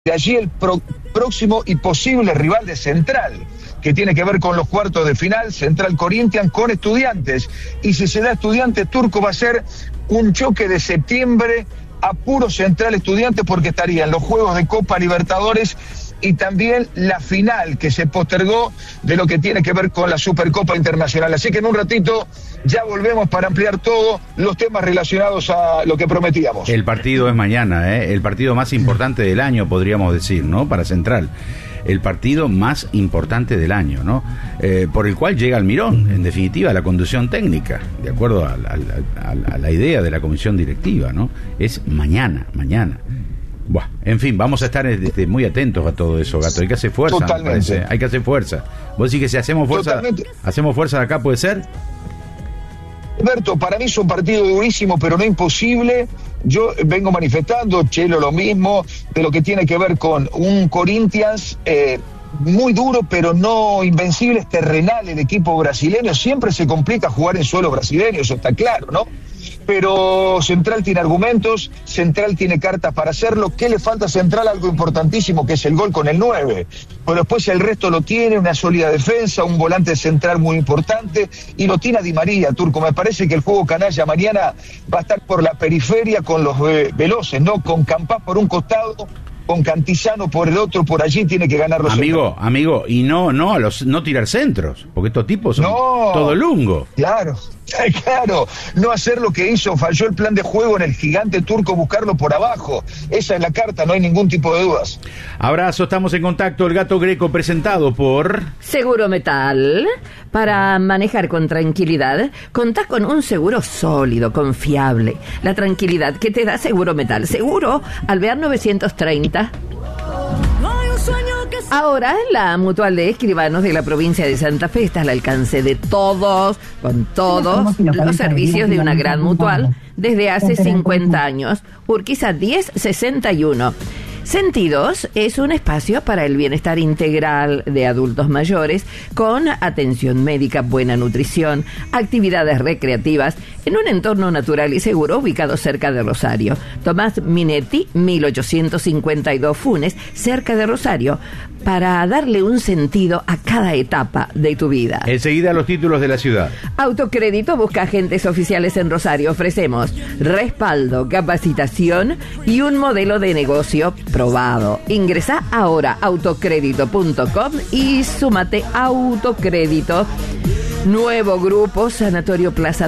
De allí el próximo y posible rival de Central, que tiene que ver con los cuartos de final, Central Corinthians con Estudiantes. Y si se da Estudiantes, Turco, va a ser un choque de septiembre a puro Central Estudiantes, porque estarían los juegos de Copa Libertadores y también la final que se postergó de lo que tiene que ver con la Supercopa Internacional. Así que en un ratito ya volvemos para ampliar todos los temas relacionados a lo que prometíamos. El partido es mañana, el partido más importante del año, podríamos decir, ¿no? Para Central. El partido más importante del año, ¿no? Por el cual llega Almirón, en definitiva, a la conducción técnica, de acuerdo a la idea de la comisión directiva, ¿no? Es mañana. Buah, en fin, vamos a estar muy atentos a todo eso, Gato. Hay que hacer fuerza, totalmente. Hay que hacer fuerza. ¿Vos decís que si hacemos fuerza, hacemos fuerza de acá, puede ser? Alberto, para mí es un partido durísimo, pero no imposible. Yo vengo manifestando, Chelo, lo mismo, de lo que tiene que ver con un Corinthians muy duro, pero no invencible, es terrenal el equipo brasileño. Siempre se complica jugar en suelo brasileño, eso está claro, ¿no? Pero Central tiene argumentos, Central tiene cartas para hacerlo. ¿Qué le falta a Central? Algo importantísimo, que es el gol con el 9. Pero después el resto lo tiene, una sólida defensa, un volante central muy importante, y lo tiene a Di María, Turco. Me parece que el juego canalla mañana va a estar por la periferia con los veloces, ¿no? Con Campás por un costado, con Cantizano por el otro, por allí tiene que ganar los amigo, y no tirar centros, porque estos tipos son todo lungo. Claro, no hacer lo que hizo, falló el plan de juego en el gigante Turco, buscarlo por abajo. Esa es la carta, no hay ningún tipo de dudas. Abrazo, estamos en contacto. El Gato Greco, presentado por Seguro Metal. Para manejar con tranquilidad, contás con un seguro sólido, confiable. La tranquilidad que te da Seguro Metal. Seguro Alvear 930. Ahora, la Mutual de Escribanos de la provincia de Santa Fe está al alcance de todos, con todos los servicios de una gran mutual desde hace 50 años. Urquiza 1061. Sentidos es un espacio para el bienestar integral de adultos mayores, con atención médica, buena nutrición, actividades recreativas, en un entorno natural y seguro ubicado cerca de Rosario. Tomás Minetti, 1852 Funes, cerca de Rosario, para darle un sentido a cada etapa de tu vida. Enseguida los títulos de la ciudad. Autocrédito busca agentes oficiales en Rosario. Ofrecemos respaldo, capacitación y un modelo de negocio probado. Ingresa ahora a autocrédito.com y súmate Autocrédito. Nuevo grupo Sanatorio Plaza,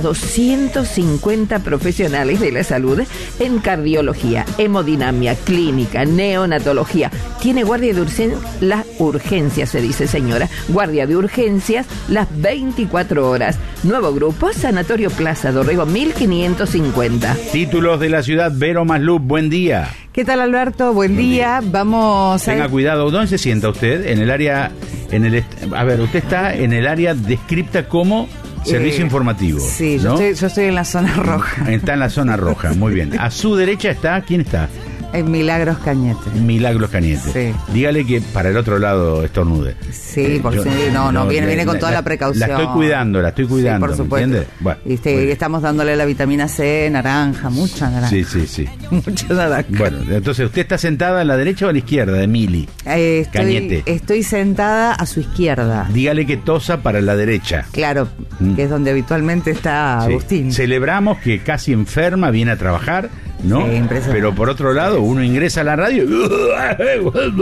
250 profesionales de la salud en cardiología, hemodinamia, clínica, neonatología. Tiene guardia de las urgencias, se dice, señora. Guardia de urgencias las 24 horas. Nuevo grupo Sanatorio Plaza, Dorrego 1550. Títulos de la ciudad. Vero Maslup, buen día. ¿Qué tal, Alberto? Buen día. Vamos a... Tenga cuidado. ¿Dónde se sienta usted? En el área... A ver, usted está en el área descripta como servicio informativo. Sí, ¿no? yo estoy en la zona roja. Está en la zona roja, muy bien. A su derecha está... ¿Quién está? En Milagros Cañete. Milagros Cañete. Sí. Dígale que para el otro lado estornude. Sí, porque viene con toda la precaución. La estoy cuidando, sí, por supuesto. ¿Entiende? Bueno, y estamos dándole la vitamina C, naranja, mucha naranja. Sí. Mucha naranja. Bueno, entonces, ¿usted está sentada a la derecha o a la izquierda de Mili? Cañete. Estoy sentada a su izquierda. Dígale que tosa para la derecha. Claro, que es donde habitualmente está Agustín. Celebramos que casi enferma, viene a trabajar, ¿no? Sí, pero por otro lado, uno ingresa a la radio y...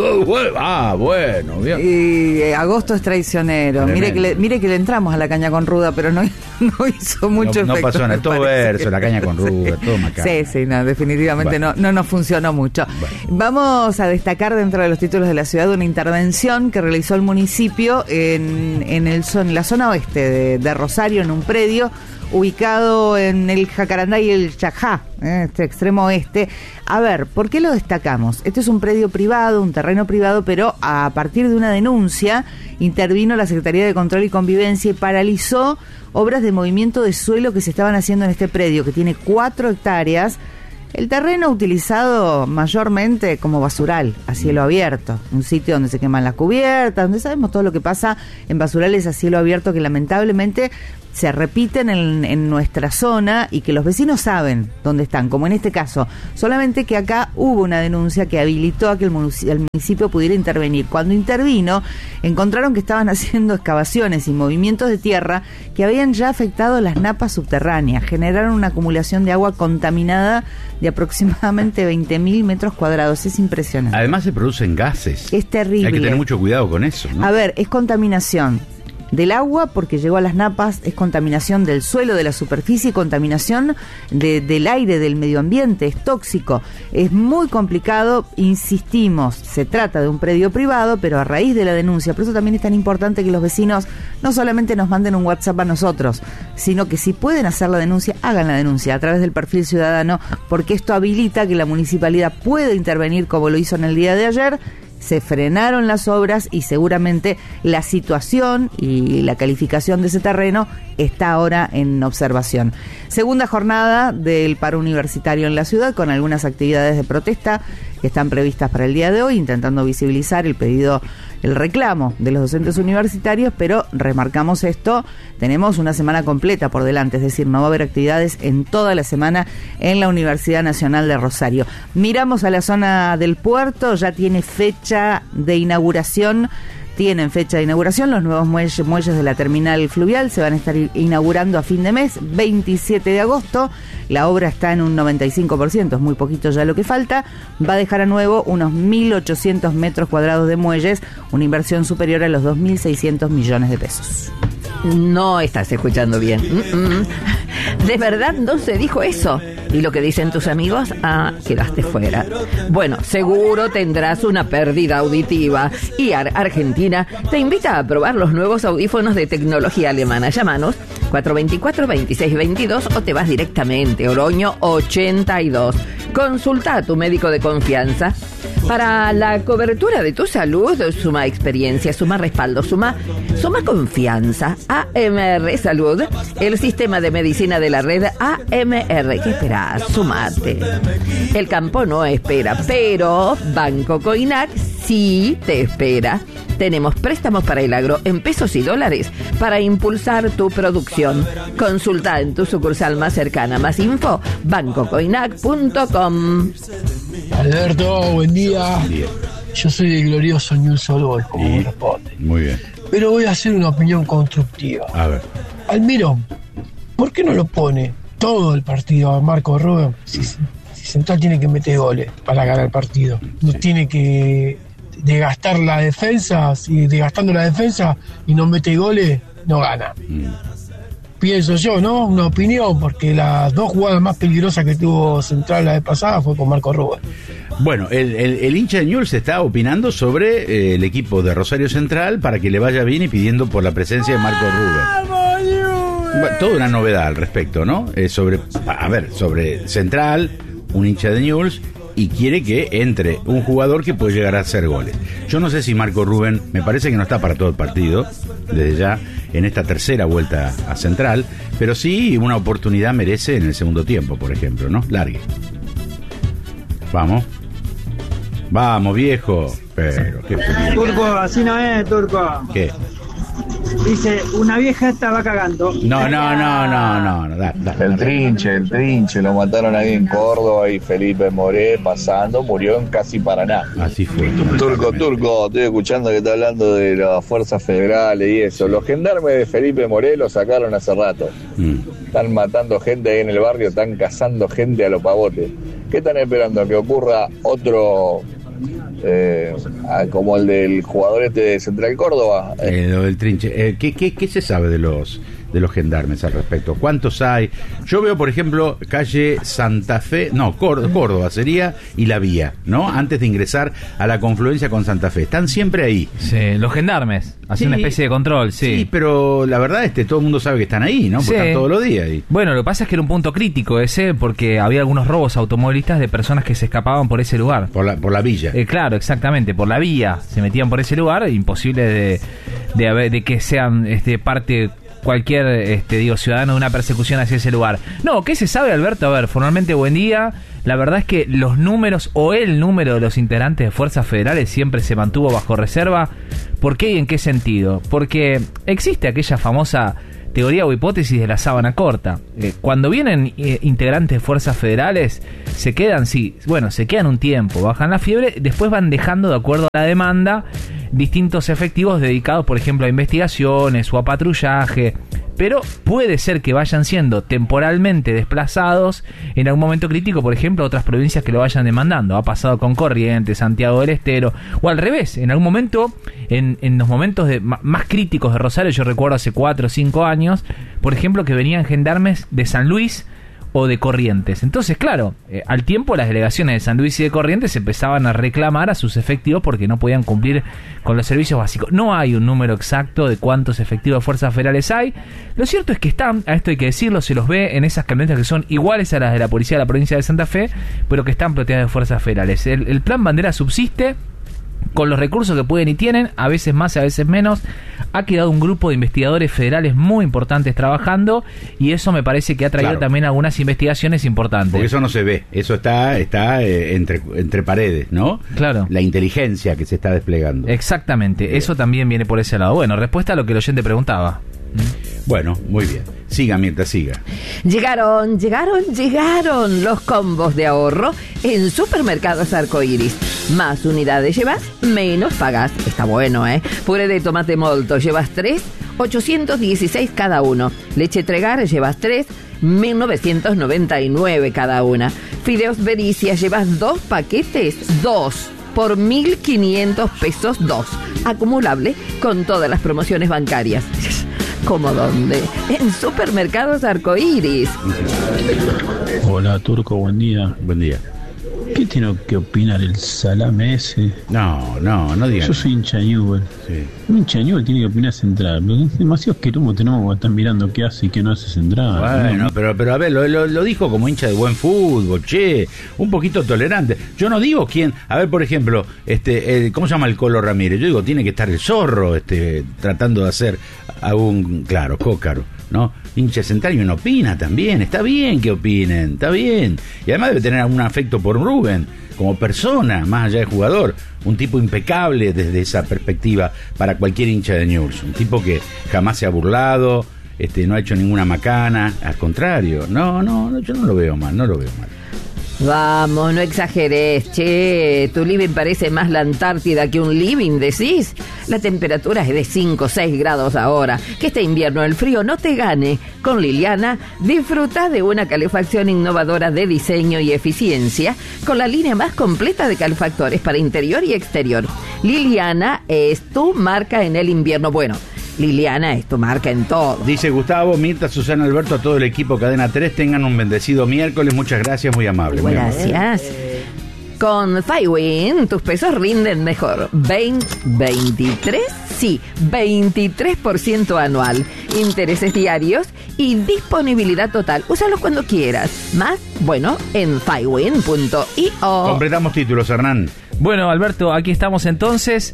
bueno, bien. Y agosto es traicionero. Mire que le entramos a la caña con ruda, pero no hizo mucho efecto. No pasó nada, todo verso, la caña con ruda, todo macabro. Sí, definitivamente no nos funcionó mucho. Bueno. Vamos a destacar dentro de los títulos de la ciudad una intervención que realizó el municipio en la zona oeste de Rosario, en un predio ubicado en el Jacarandá y el Chajá, este extremo oeste. A ver, ¿por qué lo destacamos? Este es un predio privado, un terreno privado, pero a partir de una denuncia intervino la Secretaría de Control y Convivencia y paralizó obras de movimiento de suelo que se estaban haciendo en este predio, que tiene 4 hectáreas. El terreno utilizado mayormente como basural, a cielo abierto, un sitio donde se queman las cubiertas, donde sabemos todo lo que pasa en basurales a cielo abierto, que lamentablemente se repiten en nuestra zona y que los vecinos saben dónde están, como en este caso, solamente que acá hubo una denuncia que habilitó a que el municipio pudiera intervenir. Cuando intervino, encontraron que estaban haciendo excavaciones y movimientos de tierra que habían ya afectado las napas subterráneas, generaron una acumulación de agua contaminada de aproximadamente 20.000 metros cuadrados. Es impresionante. Además se producen gases. Es terrible. Hay que tener mucho cuidado con eso, ¿no? A ver, es contaminación del agua porque llegó a las napas, es contaminación del suelo, de la superficie, contaminación del aire, del medio ambiente, es tóxico, es muy complicado, insistimos, se trata de un predio privado, pero a raíz de la denuncia, por eso también es tan importante que los vecinos no solamente nos manden un WhatsApp a nosotros, sino que si pueden hacer la denuncia, hagan la denuncia a través del perfil ciudadano, porque esto habilita que la municipalidad pueda intervenir como lo hizo en el día de ayer. Se frenaron las obras y seguramente la situación y la calificación de ese terreno está ahora en observación. Segunda jornada del paro universitario en la ciudad, con algunas actividades de protesta que están previstas para el día de hoy, intentando visibilizar el reclamo de los docentes universitarios, pero remarcamos esto, tenemos una semana completa por delante, es decir, no va a haber actividades en toda la semana en la Universidad Nacional de Rosario. Miramos a la zona del puerto, ya tiene fecha de inauguración. Tienen fecha de inauguración los nuevos muelles de la terminal fluvial, se van a estar inaugurando a fin de mes, 27 de agosto, la obra está en un 95%, es muy poquito ya lo que falta, va a dejar a nuevo unos 1.800 metros cuadrados de muelles, una inversión superior a los 2.600 millones de pesos. No estás escuchando bien. ¿De verdad no se dijo eso? ¿Y lo que dicen tus amigos? Ah, quedaste fuera. Bueno, seguro tendrás una pérdida auditiva. IAR Argentina te invita a probar los nuevos audífonos de tecnología alemana. Llámanos 424-2622 o te vas directamente, Oroño 82. Consulta a tu médico de confianza. Para la cobertura de tu salud, suma experiencia, suma respaldo, suma confianza. AMR Salud, el sistema de medicina de la red AMR. ¿Qué esperás? Sumate. El campo no espera, pero Banco Coinac sí te espera. Tenemos préstamos para el agro en pesos y dólares para impulsar tu producción. Consulta en tu sucursal más cercana. Más info, bancocoinac.com. Alberto, buen día. Yo soy del glorioso Newell's Old Boys, como corresponde. Muy bien. Pero voy a hacer una opinión constructiva. A ver. Almirón, ¿por qué no lo pone todo el partido a Marco Rubén? Si Central tiene que meter goles para ganar el partido. No tiene que desgastar la defensa. Si desgastando la defensa y no mete goles, no gana. Pienso yo, ¿no? Una opinión, porque las dos jugadas más peligrosas que tuvo Central la vez pasada fue con Marco Rubén. Bueno, el hincha de Newell's está opinando sobre el equipo de Rosario Central para que le vaya bien y pidiendo por la presencia de Marco Rubén. Toda una novedad al respecto, ¿no? Sobre Central, un hincha de Newell's, y quiere que entre un jugador que puede llegar a hacer goles. Yo no sé si Marco Rubén, me parece que no está para todo el partido, desde ya, en esta tercera vuelta a Central, pero sí una oportunidad merece en el segundo tiempo, por ejemplo, ¿no? Largue. Vamos, viejo. Pero, qué feliz. Turco, así no es, Turco. ¿Qué? Dice, una vieja estaba cagando. No. El Trinche, lo mataron ahí en Córdoba y Felipe Moré pasando, murió en casi Paraná. Así fue. Turco, estoy escuchando que está hablando de las fuerzas federales y eso. Los gendarmes de Felipe Moré lo sacaron hace rato. Están matando gente ahí en el barrio, están cazando gente a los pavotes. ¿Qué están esperando? ¿Que ocurra otro... como el del jugador de Central Córdoba? Lo del Trinche. ¿Qué se sabe de los gendarmes al respecto? ¿Cuántos hay? Yo veo, por ejemplo, calle Santa Fe, Córdoba sería, y La Vía, ¿no? Antes de ingresar a la confluencia con Santa Fe. Están siempre ahí. Sí, los gendarmes. Hacen una especie de control, sí. Sí, pero la verdad todo el mundo sabe que están ahí, ¿no? Porque están todos los días ahí. Bueno, lo que pasa es que era un punto crítico ese, porque había algunos robos automovilistas de personas que se escapaban por ese lugar. Por la villa. Claro, exactamente, por la vía. Se metían por ese lugar, imposible de que sean parte... cualquier ciudadano de una persecución hacia ese lugar. No, ¿qué se sabe, Alberto? A ver, formalmente buen día. La verdad es que los números o el número de los integrantes de fuerzas federales siempre se mantuvo bajo reserva. ¿Por qué y en qué sentido? Porque existe aquella famosa teoría o hipótesis de la sábana corta. Cuando vienen integrantes de fuerzas federales, se quedan un tiempo, bajan la fiebre, después van dejando, de acuerdo a la demanda, distintos efectivos dedicados, por ejemplo, a investigaciones o a patrullaje, pero puede ser que vayan siendo temporalmente desplazados en algún momento crítico, por ejemplo, a otras provincias que lo vayan demandando. Ha pasado con Corrientes, Santiago del Estero, o al revés, en algún momento, en los momentos más críticos de Rosario, yo recuerdo hace 4 o 5 años, por ejemplo, que venían gendarmes de San Luis o de Corrientes. Entonces, claro, al tiempo las delegaciones de San Luis y de Corrientes empezaban a reclamar a sus efectivos porque no podían cumplir con los servicios básicos. No hay un número exacto de cuántos efectivos de fuerzas federales hay. Lo cierto es que están, a esto hay que decirlo, se los ve en esas camionetas que son iguales a las de la policía de la provincia de Santa Fe, pero que están protegidas de fuerzas federales. El plan bandera subsiste con los recursos que pueden y tienen, a veces más, a veces menos. Ha quedado un grupo de investigadores federales muy importantes trabajando, y eso me parece que ha traído también algunas investigaciones importantes. Porque eso no se ve, eso está entre paredes, ¿no? Claro. La inteligencia que se está desplegando. Exactamente, bien. Eso también viene por ese lado. Bueno, respuesta a lo que el oyente preguntaba. Bueno, muy bien. Siga, Mirta, siga. Llegaron los combos de ahorro en Supermercados Arcoiris. Más unidades llevas, menos pagas. Está bueno, ¿eh? Puré de tomate molto, llevas 3, 816 cada uno. Leche Tregar, llevas 3, 1999 cada una. Fideos Bericia, llevas 2 paquetes, 2 por 1.500 pesos, 2. Acumulable con todas las promociones bancarias. ¿Cómo dónde? En Supermercados Arcoiris. Hola, Turco, buen día. Buen día. ¿Qué tiene que opinar el salame ese? No digan. Yo soy hincha de Newell. Sí. Un hincha de Newell tiene que opinar Central. Es demasiado quilombo tenemos que estar mirando qué hace y qué no hace Central. Bueno, ¿no? pero a ver, lo dijo como hincha de buen fútbol, un poquito tolerante. Yo no digo quién. A ver, por ejemplo, ¿cómo se llama el Colo Ramírez? Yo digo, tiene que estar el Zorro, tratando de hacer algún, claro, Cócaro, ¿no? Hincha Central, y uno opina también, está bien que opinen, está bien. Y además debe tener algún afecto por Rubén, como persona, más allá de jugador. Un tipo impecable desde esa perspectiva para cualquier hincha de Newell's. Un tipo que jamás se ha burlado, no ha hecho ninguna macana, al contrario. No, yo no lo veo mal. Vamos, no exageres, che. Tu living parece más la Antártida que un living, decís. La temperatura es de 5 o 6 grados ahora. Que este invierno el frío no te gane. Con Liliana, disfruta de una calefacción innovadora de diseño y eficiencia, con la línea más completa de calefactores para interior y exterior. Liliana es tu marca en el invierno. Bueno, Liliana es tu marca en todo. Dice Gustavo, Mirta, Susana, Alberto, a todo el equipo Cadena 3, tengan un bendecido miércoles. Muchas gracias, muy amable. Gracias. Con Fywin, tus pesos rinden mejor. 23, sí, 23% anual. Intereses diarios y disponibilidad total. Úsalos cuando quieras. Más, bueno, en Fywin.io. Completamos títulos, Hernán. Bueno, Alberto, aquí estamos entonces.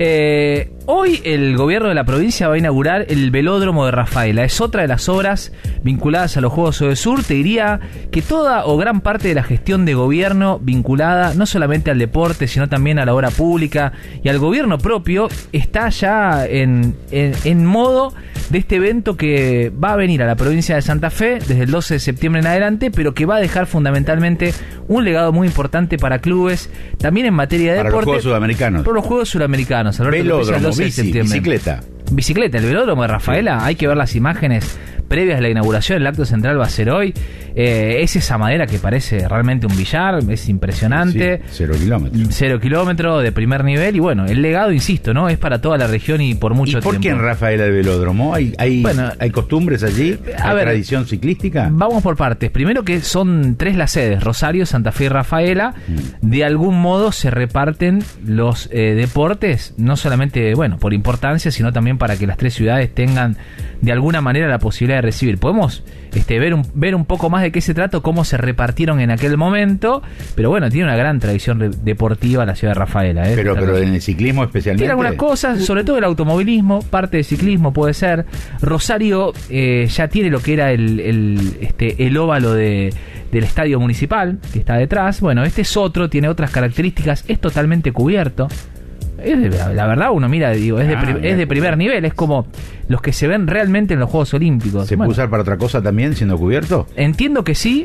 Hoy el gobierno de la provincia va a inaugurar el velódromo de Rafaela. Es otra de las obras vinculadas a los Juegos Odesur. Te diría que toda o gran parte de la gestión de gobierno vinculada no solamente al deporte, sino también a la obra pública y al gobierno propio está ya en modo de este evento que va a venir a la provincia de Santa Fe desde el 12 de septiembre en adelante, pero que va a dejar fundamentalmente un legado muy importante para clubes, también en materia de para deporte. Los Juegos Sudamericanos. Por los Juegos Sudamericanos. Alberto, velódromo, bicicleta. El velódromo de Rafaela, hay que ver las imágenes previas a la inauguración. El acto central va a ser hoy. Es esa madera que parece realmente un billar, es impresionante. Sí, 0 kilómetros. 0 kilómetros de primer nivel. Y bueno, el legado, insisto, ¿no? Es para toda la región y por mucho tiempo. ¿Y por qué en Rafaela el velódromo? ¿Hay costumbres allí? ¿Hay tradición ciclística? Vamos por partes. Primero que son 3 las sedes, Rosario, Santa Fe y Rafaela. De algún modo se reparten los deportes, no solamente, por importancia, sino también para que las 3 ciudades tengan de alguna manera la posibilidad de recibir. Podemos ver un poco más de qué se trata, cómo se repartieron en aquel momento, pero tiene una gran tradición deportiva la ciudad de Rafaela. Pero en el ciclismo especialmente. Tiene algunas cosas, sobre todo el automovilismo, parte de ciclismo puede ser. Rosario ya tiene lo que era el óvalo del estadio municipal, que está detrás. Este es otro, tiene otras características, es totalmente cubierto. La verdad, uno mira, digo, es de primer nivel, es como los que se ven realmente en los Juegos Olímpicos. ¿Se puede usar para otra cosa también, siendo cubierto? Entiendo que sí,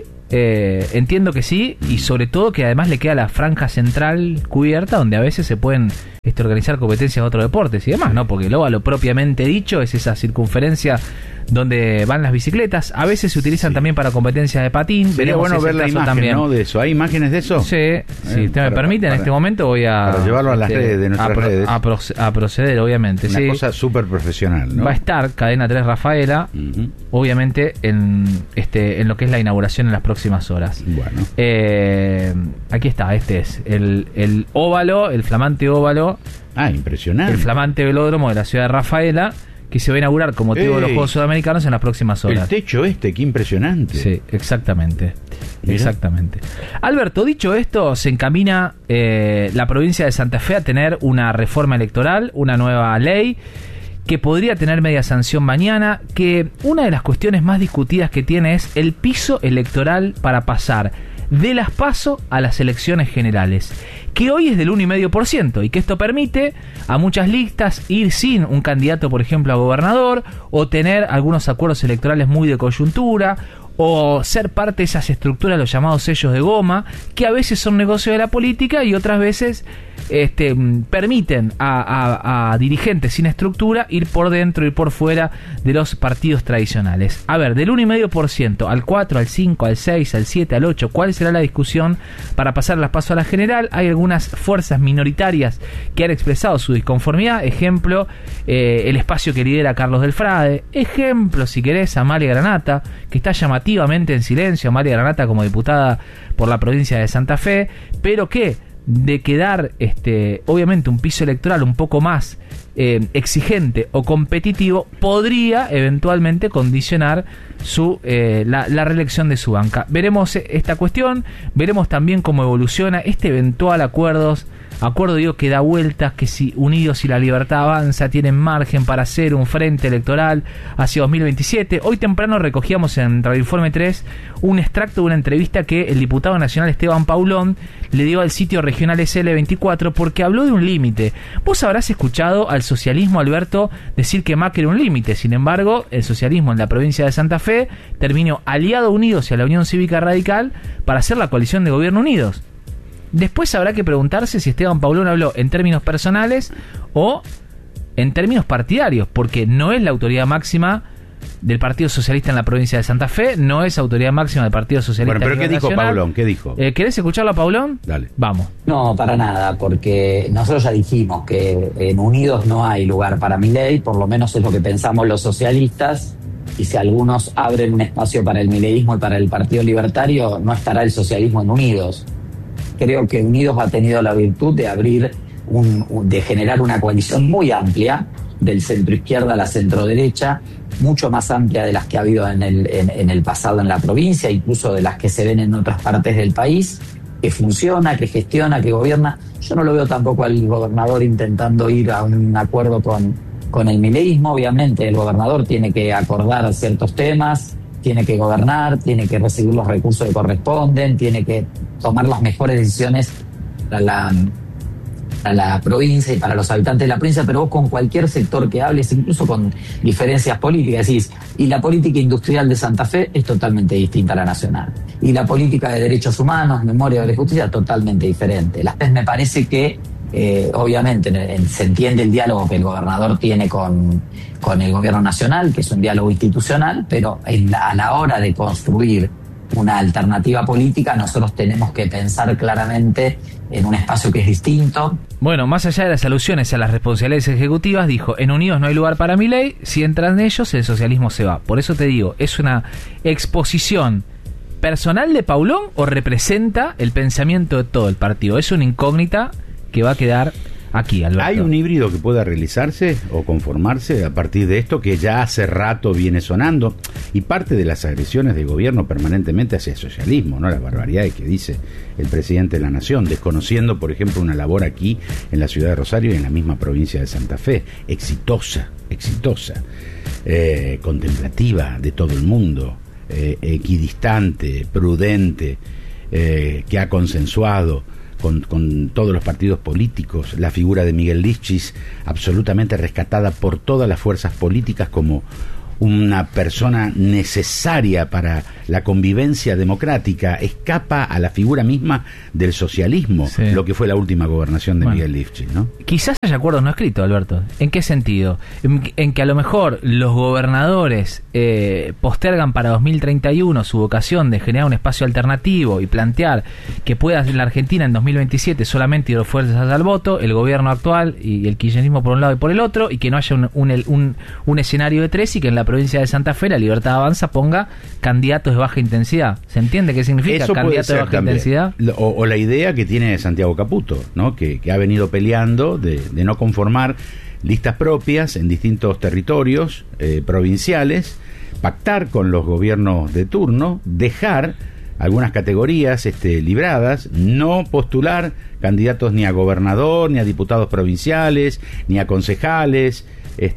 y sobre todo que además le queda la franja central cubierta, donde a veces se pueden organizar competencias de otros deportes y demás, ¿no? Porque el óvalo propiamente dicho es esa circunferencia donde van las bicicletas. A veces se utilizan también para competencias de patín. Sería bueno ver la imagen también, ¿no? De eso. ¿Hay imágenes de eso? Sí, si usted me permite, en este momento voy a... Para llevarlo a las redes de nuestras redes. A proceder, obviamente. Una cosa súper profesional, ¿no? Va a estar Cadena 3 Rafaela, obviamente, en lo que es la inauguración en las próximas horas. Bueno. Aquí está, este es el óvalo, el flamante óvalo. Ah, impresionante. El flamante velódromo de la ciudad de Rafaela, que se va a inaugurar con motivo de los Juegos Sudamericanos en las próximas horas. El techo qué impresionante. Sí, exactamente. Mira. Exactamente. Alberto, dicho esto, se encamina la provincia de Santa Fe a tener una reforma electoral, una nueva ley que podría tener media sanción mañana, que una de las cuestiones más discutidas que tiene es el piso electoral para pasar de las PASO a las elecciones generales, que hoy es del 1,5%, y que esto permite a muchas listas ir sin un candidato, por ejemplo, a gobernador, o tener algunos acuerdos electorales muy de coyuntura, o ser parte de esas estructuras, los llamados sellos de goma, que a veces son negocio de la política y otras veces permiten a dirigentes sin estructura ir por dentro y por fuera de los partidos tradicionales. A ver, del 1,5% al 4, al 5, al 6, al 7, al 8, ¿cuál será la discusión para pasar las PASO a la general? Hay algunas fuerzas minoritarias que han expresado su disconformidad. Ejemplo, el espacio que lidera Carlos del Frade. Ejemplo, si querés, Amalia Granata, que está llamativamente en silencio. Amalia Granata como diputada por la provincia de Santa Fe, pero que de quedar obviamente un piso electoral un poco más exigente o competitivo podría eventualmente condicionar la reelección de su banca. Veremos esta cuestión, veremos también cómo evoluciona este eventual acuerdo digo que da vueltas, que si Unidos y la Libertad Avanza tienen margen para hacer un frente electoral hacia 2027. Hoy temprano recogíamos en Radio Informe 3 un extracto de una entrevista que el diputado nacional Esteban Paulón le dio al sitio regional SL24, porque habló de un límite. Vos habrás escuchado al socialismo, Alberto, decir que Macri era un límite. Sin embargo, el socialismo en la provincia de Santa Fe terminó aliado a Unidos y a la Unión Cívica Radical para hacer la coalición de gobierno Unidos. Después habrá que preguntarse si Esteban Paulón habló en términos personales o en términos partidarios, porque no es la autoridad máxima del Partido Socialista en la provincia de Santa Fe, no es autoridad máxima del Partido Socialista. Bueno, pero ¿qué dijo Paulón? ¿Qué dijo? ¿Querés escucharlo a Paulón? Dale. Vamos. No, para nada, porque nosotros ya dijimos que en Unidos no hay lugar para Milei, por lo menos es lo que pensamos los socialistas, y si algunos abren un espacio para el mileísmo y para el Partido Libertario, no estará el socialismo en Unidos. Creo que Unidos ha tenido la virtud de abrir de generar una coalición muy amplia, del centro izquierda a la centro derecha, mucho más amplia de las que ha habido en el pasado en la provincia, incluso de las que se ven en otras partes del país, que funciona, que gestiona, que gobierna. Yo no lo veo tampoco al gobernador intentando ir a un acuerdo con el mileísmo. Obviamente el gobernador tiene que acordar ciertos temas, tiene que gobernar, tiene que recibir los recursos que corresponden, tiene que tomar las mejores decisiones para la provincia y para los habitantes de la provincia, pero vos con cualquier sector que hables, incluso con diferencias políticas, decís, y la política industrial de Santa Fe es totalmente distinta a la nacional. Y la política de derechos humanos, memoria de justicia, totalmente diferente. Me parece que, obviamente, se entiende el diálogo que el gobernador tiene con el gobierno nacional, que es un diálogo institucional, pero a la hora de construir una alternativa política, nosotros tenemos que pensar claramente en un espacio que es distinto. Bueno, más allá de las alusiones a las responsabilidades ejecutivas, dijo, en Unidos no hay lugar para Milei, si entran ellos, el socialismo se va. Por eso te digo, ¿es una exposición personal de Paulón o representa el pensamiento de todo el partido? Es una incógnita que va a quedar aquí, Alberto. ¿Hay un híbrido que pueda realizarse o conformarse a partir de esto que ya hace rato viene sonando? Y parte de las agresiones del gobierno permanentemente hacia el socialismo, ¿no? Las barbaridades que dice el presidente de la Nación, desconociendo, por ejemplo, una labor aquí en la ciudad de Rosario y en la misma provincia de Santa Fe, exitosa, contemplativa de todo el mundo, equidistante, prudente, que ha consensuado con todos los partidos políticos, la figura de Miguel Lifchis absolutamente rescatada por todas las fuerzas políticas como una persona necesaria para la convivencia democrática, escapa a la figura misma del socialismo, sí, lo que fue la última gobernación de Miguel Lifchis, ¿no? Quizás haya acuerdos no escritos, Alberto. ¿En qué sentido? En que a lo mejor los gobernadores postergan para 2031 su vocación de generar un espacio alternativo y plantear que pueda la Argentina en 2027 solamente ir fuerzas al voto, el gobierno actual y el kirchnerismo por un lado y por el otro, y que no haya un escenario de tres, y que en la provincia de Santa Fe la Libertad Avanza ponga candidatos de baja intensidad. ¿Se entiende qué significa candidato de baja también intensidad? O la idea que tiene Santiago Caputo, ¿no? Que ha venido peleando de no conformar listas propias en distintos territorios provinciales, pactar con los gobiernos de turno, dejar algunas categorías libradas, no postular candidatos ni a gobernador, ni a diputados provinciales, ni a concejales,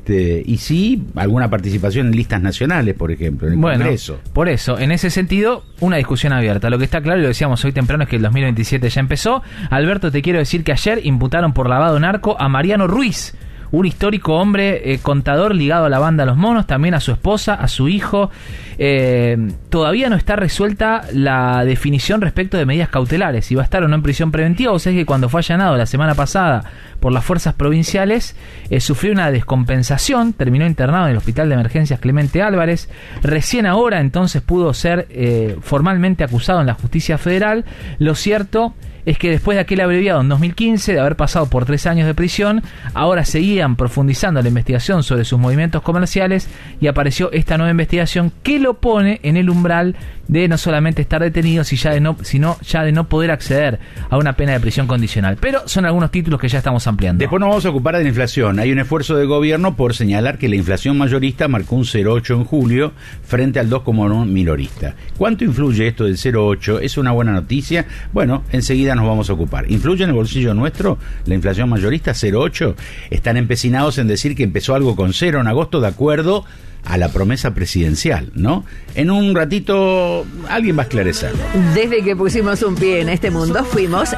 y sí alguna participación en listas nacionales, por ejemplo, en el Congreso. Por eso, en ese sentido, una discusión abierta. Lo que está claro, y lo decíamos hoy temprano, es que el 2027 ya empezó. Alberto, te quiero decir que ayer imputaron por lavado narco a Mariano Ruiz, un histórico hombre contador ligado a la banda Los Monos, también a su esposa, a su hijo. Todavía no está resuelta la definición respecto de medidas cautelares, si va a estar o no en prisión preventiva. O sea, que cuando fue allanado la semana pasada por las fuerzas provinciales, sufrió una descompensación, terminó internado en el Hospital de Emergencias Clemente Álvarez. Recién ahora entonces pudo ser formalmente acusado en la justicia federal. Lo cierto es que después de aquel abreviado en 2015, de haber pasado por 3 años de prisión, ahora seguían profundizando la investigación sobre sus movimientos comerciales, y apareció esta nueva investigación que lo pone en el umbral de no solamente estar detenido, sino ya de no poder acceder a una pena de prisión condicional. Pero son algunos títulos que ya estamos ampliando. Después nos vamos a ocupar de la inflación. Hay un esfuerzo del gobierno por señalar que la inflación mayorista marcó un 0,8 en julio frente al 2,1 minorista. ¿Cuánto influye esto del 0,8? ¿Es una buena noticia? Bueno, enseguida nos vamos a ocupar. ¿Influye en el bolsillo nuestro la inflación mayorista 0,8? Están empecinados en decir que empezó algo con 0 en agosto, de acuerdo a la promesa presidencial, ¿no? En un ratito alguien va a esclarecerlo. Desde que pusimos un pie en este mundo fuimos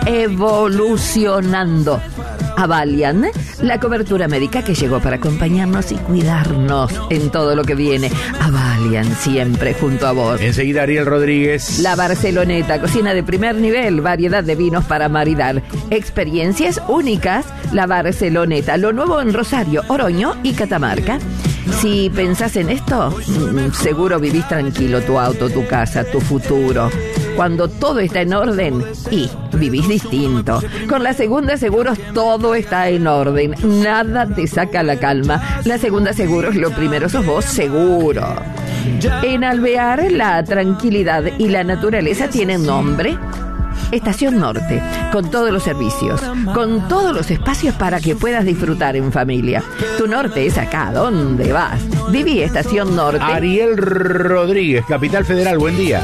evolucionando. Avalian, la cobertura médica que llegó para acompañarnos y cuidarnos en todo lo que viene. Avalian, siempre junto a vos. Enseguida Ariel Rodríguez. La Barceloneta, cocina de primer nivel, variedad de vinos para maridar, experiencias únicas. La Barceloneta, lo nuevo en Rosario, Oroño y Catamarca. Si pensás en esto, seguro vivís tranquilo tu auto, tu casa, tu futuro. Cuando todo está en orden, y vivís distinto. Con la Segunda Seguros todo está en orden. Nada te saca la calma. La Segunda Seguros, lo primero sos vos, seguro. En Alvear, la tranquilidad y la naturaleza tienen nombre. Estación Norte, con todos los servicios, con todos los espacios para que puedas disfrutar en familia. Tu norte es acá, ¿dónde vas? Viví Estación Norte. Ariel Rodríguez, Capital Federal, buen día.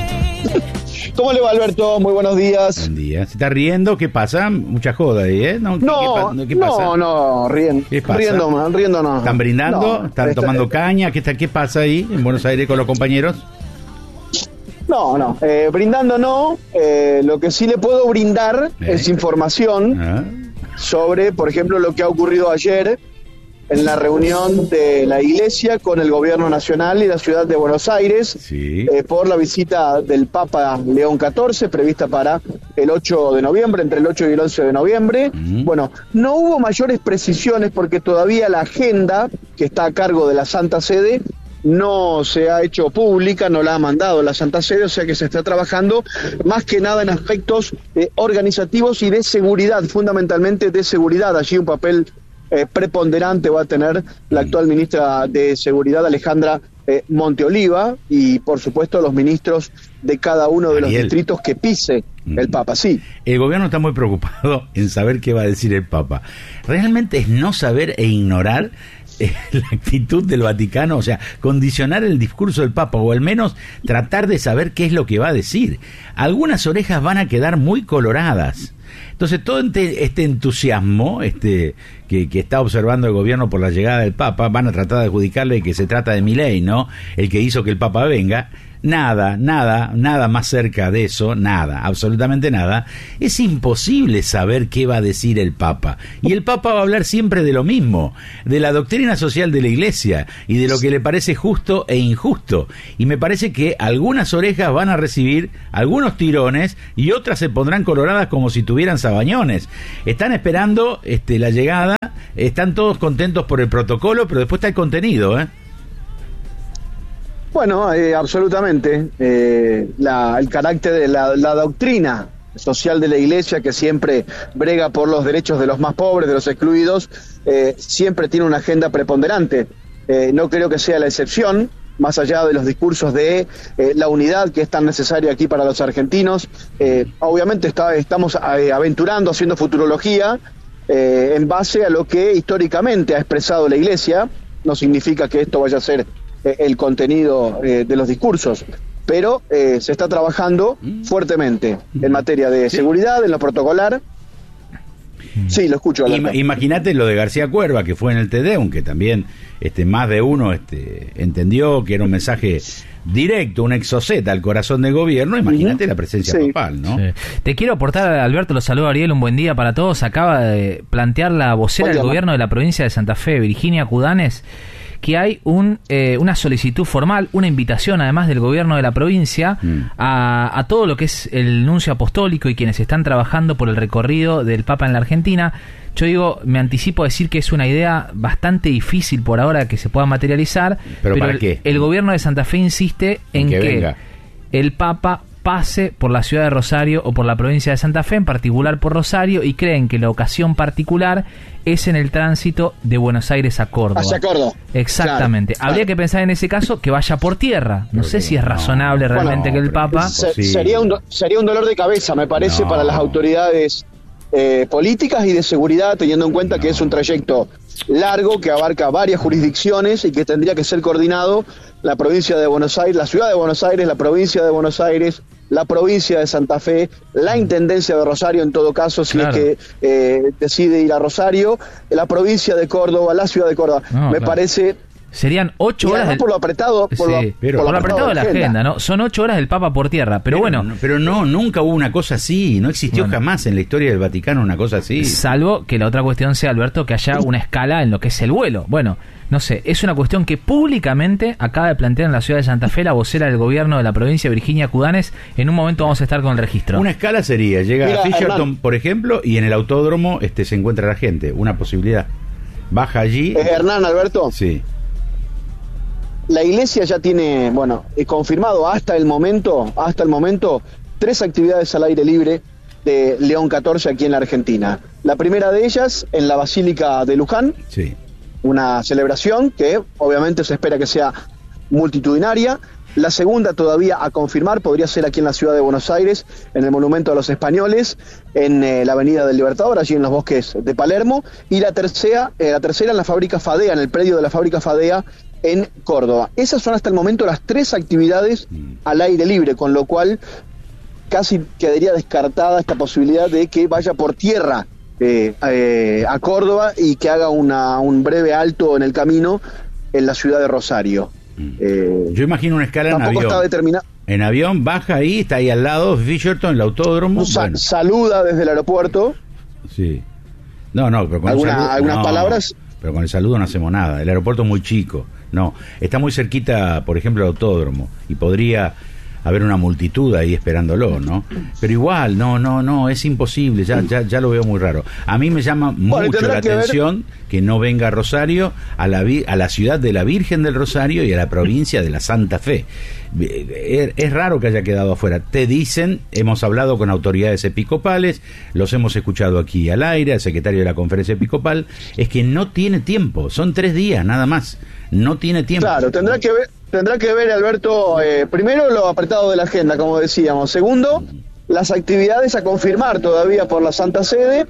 ¿Cómo le va, Alberto? Muy buenos días. Buen día. ¿Se está riendo? ¿Qué pasa? Mucha joda ahí, ¿eh? No, ¿Qué pasa? riendo. ¿Qué pasa? Riendo no. ¿Están brindando? No, ¿Están tomando caña? ¿Qué pasa ahí en Buenos Aires con los compañeros? No, brindando no. Lo que sí le puedo brindar es información sobre, por ejemplo, lo que ha ocurrido ayer en la reunión de la Iglesia con el Gobierno Nacional y la Ciudad de Buenos Aires, sí, por la visita del Papa León XIV, prevista para el 8 de noviembre, entre el 8 y el 11 de noviembre. Bueno, no hubo mayores precisiones porque todavía la agenda que está a cargo de la Santa Sede no se ha hecho pública, no la ha mandado la Santa Sede, o sea que se está trabajando más que nada en aspectos organizativos y de seguridad, fundamentalmente de seguridad. Allí un papel preponderante va a tener la actual ministra de Seguridad, Alejandra Monteoliva, y por supuesto los ministros de cada uno de los distritos que pise el Papa. Sí. El gobierno está muy preocupado en saber qué va a decir el Papa. Realmente es no saber e ignorar la actitud del Vaticano, o sea, condicionar el discurso del Papa, o al menos tratar de saber qué es lo que va a decir. Algunas orejas van a quedar muy coloradas. Entonces todo este entusiasmo que está observando el gobierno por la llegada del Papa, van a tratar de adjudicarle que se trata de Milei, ¿no? El que hizo que el Papa venga. nada más cerca de eso, nada, absolutamente nada. Es imposible saber qué va a decir el Papa. Y el Papa va a hablar siempre de lo mismo, de la doctrina social de la Iglesia y de lo que le parece justo e injusto. Y me parece que algunas orejas van a recibir algunos tirones y otras se pondrán coloradas como si tuvieran sabañones. Están esperando la llegada, están todos contentos por el protocolo, pero después está el contenido, ¿eh? Bueno, absolutamente. El carácter de la doctrina social de la Iglesia, que siempre brega por los derechos de los más pobres, de los excluidos, siempre tiene una agenda preponderante. No creo que sea la excepción, más allá de los discursos de la unidad que es tan necesaria aquí para los argentinos. Obviamente estamos aventurando, haciendo futurología en base a lo que históricamente ha expresado la Iglesia. No significa que esto vaya a ser el contenido de los discursos, pero se está trabajando fuertemente en materia de seguridad, en lo protocolar. Sí, lo escucho. Imagínate lo de García Cuerva, que fue en el Tedeum, que también más de uno entendió que era un mensaje directo, un exoceta al corazón del gobierno. Imagínate la presencia papal, ¿no? Sí. Te quiero aportar, Alberto, los saludo, Ariel, un buen día para todos. Acaba de plantear la vocera del gobierno de la provincia de Santa Fe, Virginia Cudanes, que hay una solicitud formal, una invitación además del gobierno de la provincia a todo lo que es el nuncio apostólico y quienes están trabajando por el recorrido del Papa en la Argentina. Yo digo, me anticipo a decir que es una idea bastante difícil por ahora que se pueda materializar, pero ¿para qué? El gobierno de Santa Fe insiste en que el Papa pase por la ciudad de Rosario o por la provincia de Santa Fe, en particular por Rosario, y creen que la ocasión particular es en el tránsito de Buenos Aires a Córdoba. Hacia Córdoba. Exactamente. Claro. Habría que pensar en ese caso que vaya por tierra. No sé si es razonable realmente que el Papa... Sería un dolor de cabeza, me parece, para las autoridades políticas y de seguridad, teniendo en cuenta que es un trayecto largo que abarca varias jurisdicciones y que tendría que ser coordinado la provincia de Buenos Aires, la ciudad de Buenos Aires, la provincia de Buenos Aires, la provincia de Santa Fe, la intendencia de Rosario en todo caso, si es que decide ir a Rosario, la provincia de Córdoba, la ciudad de Córdoba. Me parece... Serían 8 horas por lo apretado, por lo apretado de la agenda, ¿no? Son 8 horas del Papa por tierra, pero bueno. Pero nunca hubo una cosa así, no existió jamás en la historia del Vaticano una cosa así. Salvo que la otra cuestión sea, Alberto, que haya una escala en lo que es el vuelo. Bueno, no sé, es una cuestión que públicamente acaba de plantear en la ciudad de Santa Fe la vocera del gobierno de la provincia, Virginia Cudanes. En un momento vamos a estar con el registro. Una escala sería, llega a Fisherton, por ejemplo, y en el autódromo se encuentra la gente, una posibilidad. Baja allí. Hernán, Alberto. Sí. La Iglesia ya tiene, confirmado hasta el momento 3 actividades al aire libre de León XIV aquí en la Argentina. La primera de ellas en la Basílica de Luján, una celebración que obviamente se espera que sea multitudinaria. La segunda todavía a confirmar podría ser aquí en la ciudad de Buenos Aires, en el Monumento a los Españoles, en la Avenida del Libertador, allí en los bosques de Palermo. Y la tercera en la fábrica Fadea, en el predio de la fábrica Fadea, en Córdoba. Esas son hasta el momento las 3 actividades al aire libre, con lo cual casi quedaría descartada esta posibilidad de que vaya por tierra a Córdoba y que haga un breve alto en el camino en la ciudad de Rosario. Yo imagino una escala en avión. Está determinado. En avión, baja ahí, está ahí al lado, Fisherton, el autódromo. Saluda desde el aeropuerto. Sí. No, pero con algunas palabras. Pero con el saludo no hacemos nada. El aeropuerto es muy chico. No, está muy cerquita, por ejemplo, el autódromo, y podría haber una multitud ahí esperándolo, ¿no? Pero igual, no, es imposible, ya lo veo muy raro. A mí me llama mucho la atención que no venga a Rosario, a la ciudad de la Virgen del Rosario y a la provincia de la Santa Fe. Es raro que haya quedado afuera. Te dicen, hemos hablado con autoridades episcopales, los hemos escuchado aquí al aire, al secretario de la Conferencia Episcopal, es que no tiene tiempo, son 3 días nada más, no tiene tiempo. Claro, tendrá que ver, Alberto, primero lo apretado de la agenda, como decíamos. Segundo, las actividades a confirmar todavía por la Santa Sede.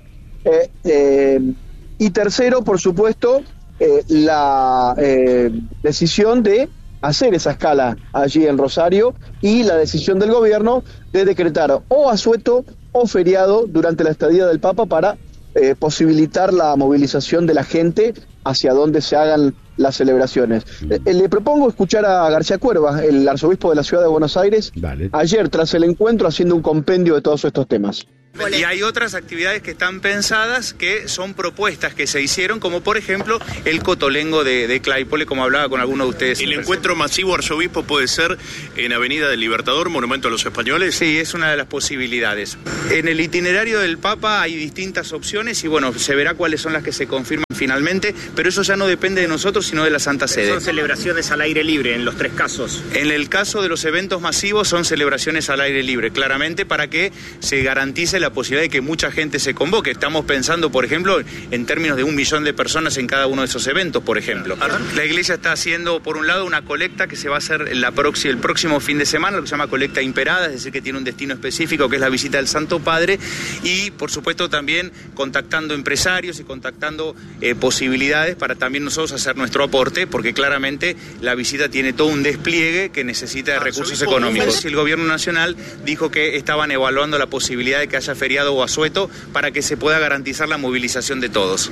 Y tercero, por supuesto, la decisión de hacer esa escala allí en Rosario y la decisión del gobierno de decretar o asueto o feriado durante la estadía del Papa para posibilitar la movilización de la gente hacia donde se hagan las celebraciones. Le propongo escuchar a García Cuerva, el arzobispo de la ciudad de Buenos Aires, ayer tras el encuentro haciendo un compendio de todos estos temas. Y hay otras actividades que están pensadas que son propuestas que se hicieron, como por ejemplo el cotolengo de Claypole, como hablaba con alguno de ustedes. ¿El encuentro masivo, arzobispo, puede ser en Avenida del Libertador, Monumento a los Españoles? Sí, es una de las posibilidades. En el itinerario del Papa hay distintas opciones y bueno, se verá cuáles son las que se confirman finalmente, pero eso ya no depende de nosotros, sino de la Santa Sede. Son celebraciones al aire libre en los 3 casos. En el caso de los eventos masivos son celebraciones al aire libre, claramente para que se garantice la posibilidad de que mucha gente se convoque. Estamos pensando, por ejemplo, en términos de 1 millón de personas en cada uno de esos eventos, por ejemplo. La Iglesia está haciendo, por un lado, una colecta que se va a hacer el próximo fin de semana, lo que se llama colecta imperada, es decir, que tiene un destino específico, que es la visita del Santo Padre, y, por supuesto, también contactando empresarios y contactando posibilidades para también nosotros hacer nuestro aporte, porque claramente la visita tiene todo un despliegue que necesita de recursos económicos. El Gobierno Nacional dijo que estaban evaluando la posibilidad de que haya feriado o asueto para que se pueda garantizar la movilización de todos.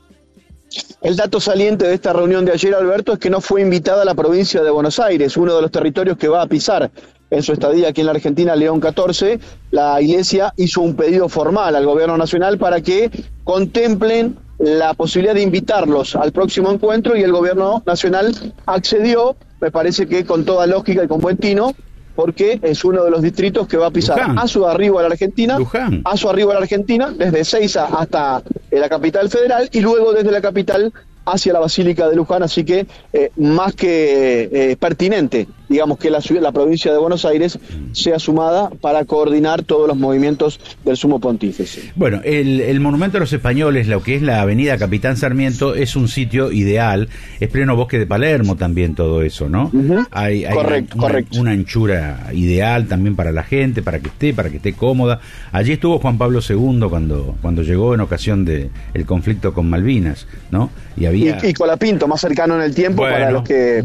El dato saliente de esta reunión de ayer, Alberto, es que no fue invitada la provincia de Buenos Aires, uno de los territorios que va a pisar en su estadía aquí en la Argentina, León XIV. La Iglesia hizo un pedido formal al Gobierno Nacional para que contemplen la posibilidad de invitarlos al próximo encuentro y el Gobierno Nacional accedió, me parece que con toda lógica y con buen tino, porque es uno de los distritos que va a pisar a su arribo a la Argentina, desde Ezeiza hasta la capital federal y luego desde la capital hacia la Basílica de Luján, así que más que pertinente, digamos, que la provincia de Buenos Aires sea sumada para coordinar todos los movimientos del Sumo Pontífice. Bueno, el Monumento a los Españoles, lo que es la avenida Capitán Sarmiento, es un sitio ideal, es pleno bosque de Palermo también todo eso, ¿no? Hay correcto. Una anchura ideal también para la gente, para que esté cómoda. Allí estuvo Juan Pablo II cuando llegó en ocasión del conflicto con Malvinas, ¿no? Y Colapinto, más cercano en el tiempo, para los que,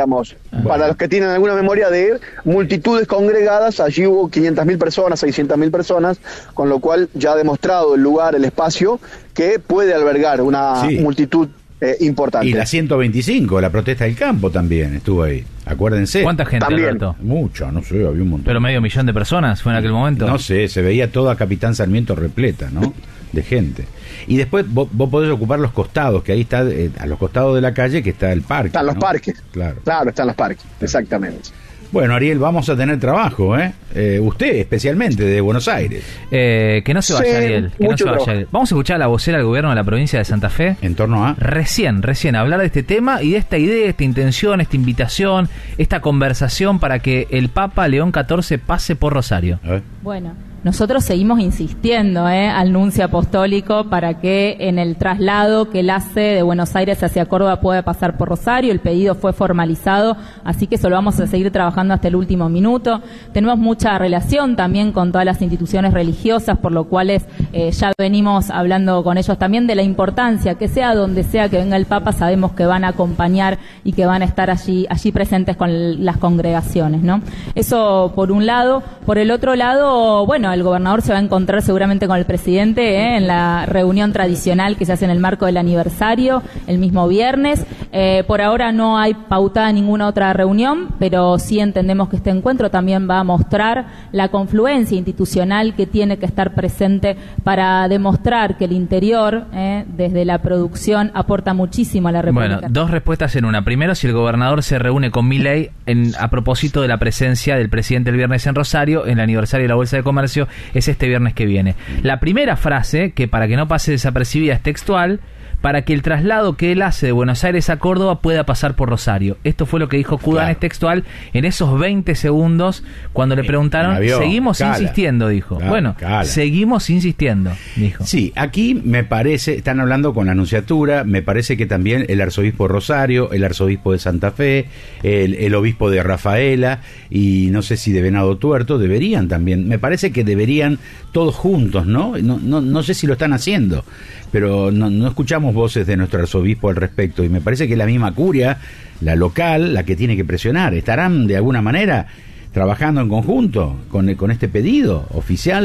para los que tienen alguna memoria de multitudes congregadas, allí hubo 500.000 personas, 600.000 personas, con lo cual ya ha demostrado el lugar, el espacio, que puede albergar una multitud importante. Y la 125, la protesta del campo también estuvo ahí, acuérdense. ¿Cuánta gente, Alberto? Mucha, no sé, había un montón. ¿Pero 500.000 de personas fue en aquel momento? No sé, se veía toda Capitán Sarmiento repleta, ¿no? De gente. Y después vos podés ocupar los costados, que ahí está, a los costados de la calle, que está el parque. Están los parques. Claro, están los parques, exactamente. Bueno, Ariel, vamos a tener trabajo, usted especialmente, de Buenos Aires. Que no se vaya, Ariel. Que no se vaya, Ariel. Vamos a escuchar a la vocera del gobierno de la provincia de Santa Fe. En torno a... Recién, hablar de este tema y de esta idea, esta intención, esta invitación, esta conversación para que el Papa León XIV pase por Rosario. Bueno, nosotros seguimos insistiendo al nuncio apostólico para que en el traslado que él hace de Buenos Aires hacia Córdoba pueda pasar por Rosario. El pedido fue formalizado, así que eso lo vamos a seguir trabajando hasta el último minuto. Tenemos mucha relación también con todas las instituciones religiosas, por lo cual ya venimos hablando con ellos también de la importancia, que sea donde sea que venga el Papa, sabemos que van a acompañar y que van a estar allí presentes con las congregaciones, ¿no? Eso por un lado. Por el otro lado, bueno, el gobernador se va a encontrar seguramente con el presidente en la reunión tradicional que se hace en el marco del aniversario el mismo viernes. Por ahora no hay pautada ninguna otra reunión, pero sí entendemos que este encuentro también va a mostrar la confluencia institucional que tiene que estar presente para demostrar que el interior, desde la producción, aporta muchísimo a la República. Bueno, 2 respuestas en una. Primero, si el gobernador se reúne con Milei a propósito de la presencia del presidente el viernes en Rosario, en el aniversario de la Bolsa de Comercio, es este viernes que viene. La primera frase, que para que no pase desapercibida, es textual: para que el traslado que él hace de Buenos Aires a Córdoba pueda pasar por Rosario. Esto fue lo que dijo Cudanes textual en esos 20 segundos cuando le preguntaron. Seguimos insistiendo, dijo. Seguimos insistiendo, dijo. Sí, aquí me parece, están hablando con la Nunciatura, me parece que también el arzobispo de Rosario, el arzobispo de Santa Fe, el obispo de Rafaela y no sé si de Venado Tuerto, deberían también, me parece que deberían todos juntos, ¿no? No sé si lo están haciendo, pero no escuchamos voces de nuestro arzobispo al respecto y me parece que es la misma curia, la local, la que tiene que presionar. ¿Estarán de alguna manera trabajando en conjunto con este pedido oficial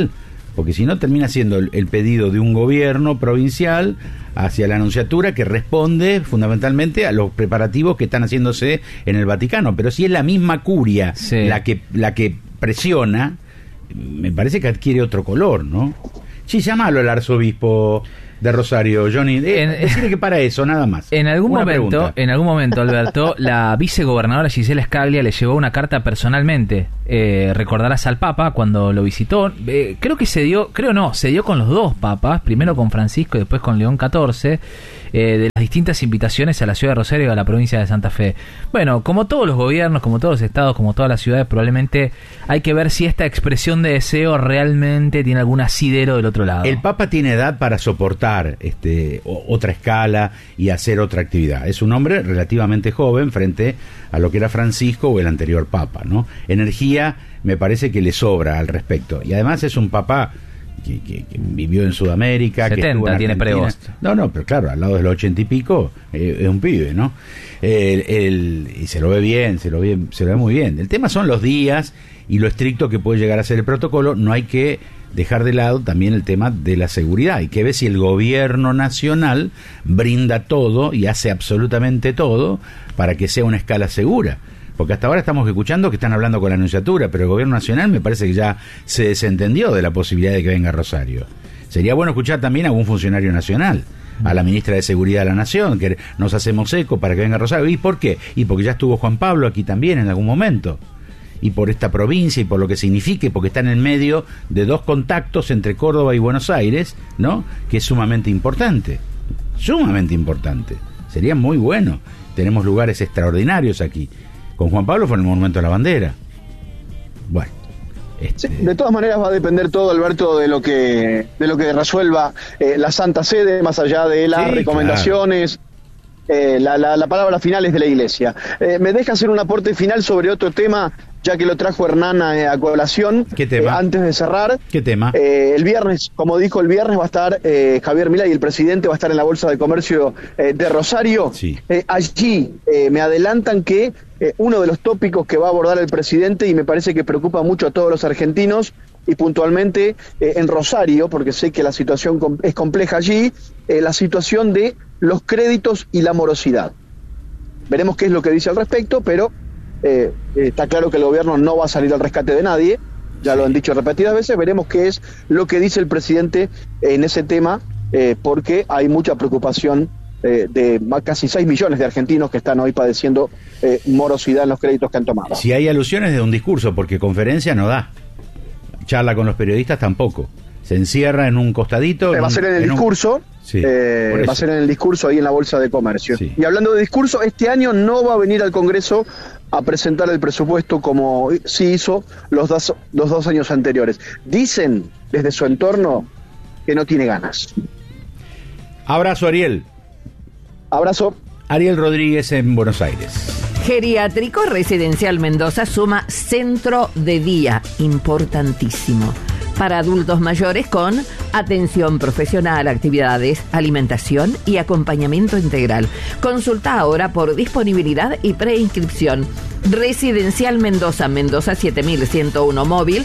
porque si no termina siendo el pedido de un gobierno provincial hacia la Nunciatura que responde fundamentalmente a los preparativos que están haciéndose en el Vaticano. Pero si es la misma curia la que presiona, me parece que adquiere otro color, ¿no? Sí, llámalo al arzobispo de Rosario, Johnny. Decirle que para eso, nada más. En algún momento, Alberto, la vicegobernadora Gisela Scaglia le llevó una carta personalmente. Recordarás al Papa cuando lo visitó. Se dio con los dos papas, primero con Francisco y después con León XIV, de las distintas invitaciones a la ciudad de Rosario y a la provincia de Santa Fe. Bueno, como todos los gobiernos, como todos los estados, como todas las ciudades, probablemente hay que ver si esta expresión de deseo realmente tiene algún asidero del otro lado. El Papa tiene edad para soportar otra escala y hacer otra actividad. Es un hombre relativamente joven frente a lo que era Francisco o el anterior Papa, ¿no? Energía me parece que le sobra al respecto. Y además es un Papa que vivió en Sudamérica, 70, que estuvo en tiene Argentina. pregost. No, pero claro, al lado de los 80 y pico es un pibe, ¿no? Y se lo ve bien, se lo ve muy bien. El tema son los días y lo estricto que puede llegar a ser el protocolo. No hay que dejar de lado también el tema de la seguridad. Hay que ver si el gobierno nacional brinda todo y hace absolutamente todo para que sea una escala segura. Porque hasta ahora estamos escuchando que están hablando con la Nunciatura, pero el gobierno nacional me parece que ya se desentendió de la posibilidad de que venga a Rosario. Sería bueno escuchar también a algún funcionario nacional, a la ministra de Seguridad de la Nación, que nos hacemos eco para que venga a Rosario. ¿Y por qué? Y porque ya estuvo Juan Pablo aquí también en algún momento. Y por esta provincia y por lo que signifique, porque está en el medio de dos contactos entre Córdoba y Buenos Aires, ¿no? Que es sumamente importante. Sería muy bueno. Tenemos lugares extraordinarios aquí. Con Juan Pablo fue en el Monumento a la Bandera. Bueno. Sí, de todas maneras va a depender todo, Alberto, de lo que resuelva la Santa Sede, más allá de las recomendaciones. Claro. La palabra final es de la Iglesia. Me deja hacer un aporte final sobre otro tema, ya que lo trajo Hernán a colación. ¿Qué tema? Antes de cerrar. ¿Qué tema? El viernes, como dijo, el viernes va a estar Javier Milei, el presidente, va a estar en la Bolsa de Comercio de Rosario. Sí. Allí me adelantan que uno de los tópicos que va a abordar el presidente, y me parece que preocupa mucho a todos los argentinos, y puntualmente en Rosario, porque sé que la situación es compleja allí, la situación de los créditos y la morosidad. Veremos qué es lo que dice al respecto, pero está claro que el gobierno no va a salir al rescate de nadie, ya lo han dicho repetidas veces. Veremos qué es lo que dice el presidente en ese tema, porque hay mucha preocupación de casi 6 millones de argentinos que están hoy padeciendo morosidad en los créditos que han tomado. Si hay alusiones de un discurso, porque conferencia no da, charla con los periodistas tampoco, se encierra en un costadito. Va a ser en el discurso. Va a ser en el discurso ahí en la Bolsa de Comercio. Sí. Y hablando de discurso, este año no va a venir al Congreso a presentar el presupuesto como sí hizo los dos años anteriores. Dicen desde su entorno que no tiene ganas. Abrazo, Ariel. Abrazo. Ariel Rodríguez en Buenos Aires. Geriátrico Residencial Mendoza suma centro de día, importantísimo, para adultos mayores con atención profesional, actividades, alimentación y acompañamiento integral. Consulta ahora por disponibilidad y preinscripción. Residencial Mendoza, Mendoza 7101 móvil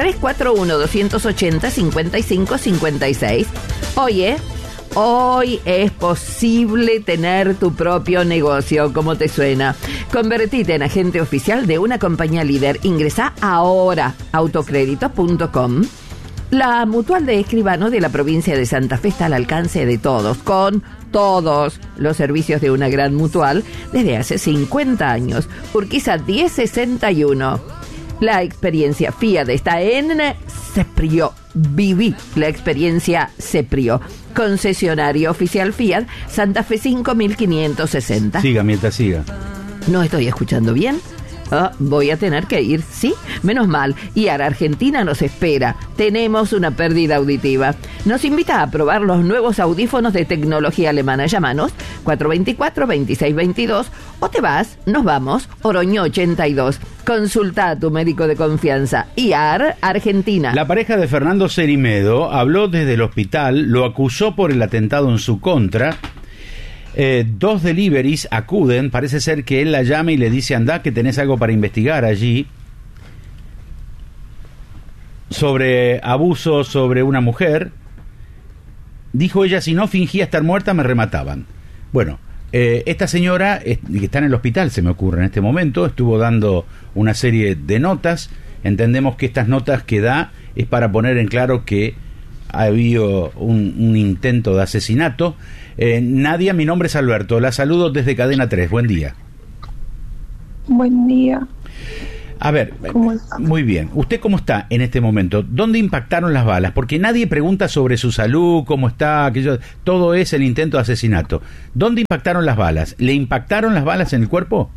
341-280-5556. Oye, hoy es posible tener tu propio negocio. ¿Cómo te suena? Convertite en agente oficial de una compañía líder. Ingresá ahora a autocrédito.com. La Mutual de Escribano de la provincia de Santa Fe está al alcance de todos, con todos los servicios de una gran mutual desde hace 50 años. Urquiza 1061. La experiencia Fiat está en Ceprio. Viví la experiencia Ceprio. Concesionario oficial Fiat, Santa Fe 5560. Siga mientras siga. ¿No estoy escuchando bien? Voy a tener que ir, ¿sí? Menos mal. Y ahora Argentina nos espera. Tenemos una pérdida auditiva. Nos invita a probar los nuevos audífonos de tecnología alemana. Llámanos 424-2622 o nos vamos, Oroño 82. Consulta a tu médico de confianza. IAR Argentina. La pareja de Fernando Cerimedo habló desde el hospital, lo acusó por el atentado en su contra. 2 deliveries acuden, parece ser que él la llama y le dice: andá que tenés algo para investigar allí. sobre abuso sobre una mujer. Dijo ella, si no fingía estar muerta me remataban. Bueno, esta señora, que está en el hospital, se me ocurre en este momento, estuvo dando una serie de notas. Entendemos que estas notas que da es para poner en claro que ha habido un intento de asesinato. Nadia, mi nombre es Alberto, la saludo desde Cadena 3, buen día. Buen día. A ver, muy bien. ¿Usted cómo está en este momento? ¿Dónde impactaron las balas? Porque nadie pregunta sobre su salud, cómo está, aquello. Todo es el intento de asesinato. ¿Dónde impactaron las balas? ¿Le impactaron las balas en el cuerpo?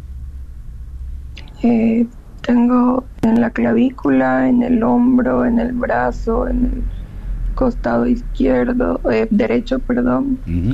Tengo en la clavícula, en el hombro, en el brazo, en el costado izquierdo, derecho, perdón. Uh-huh.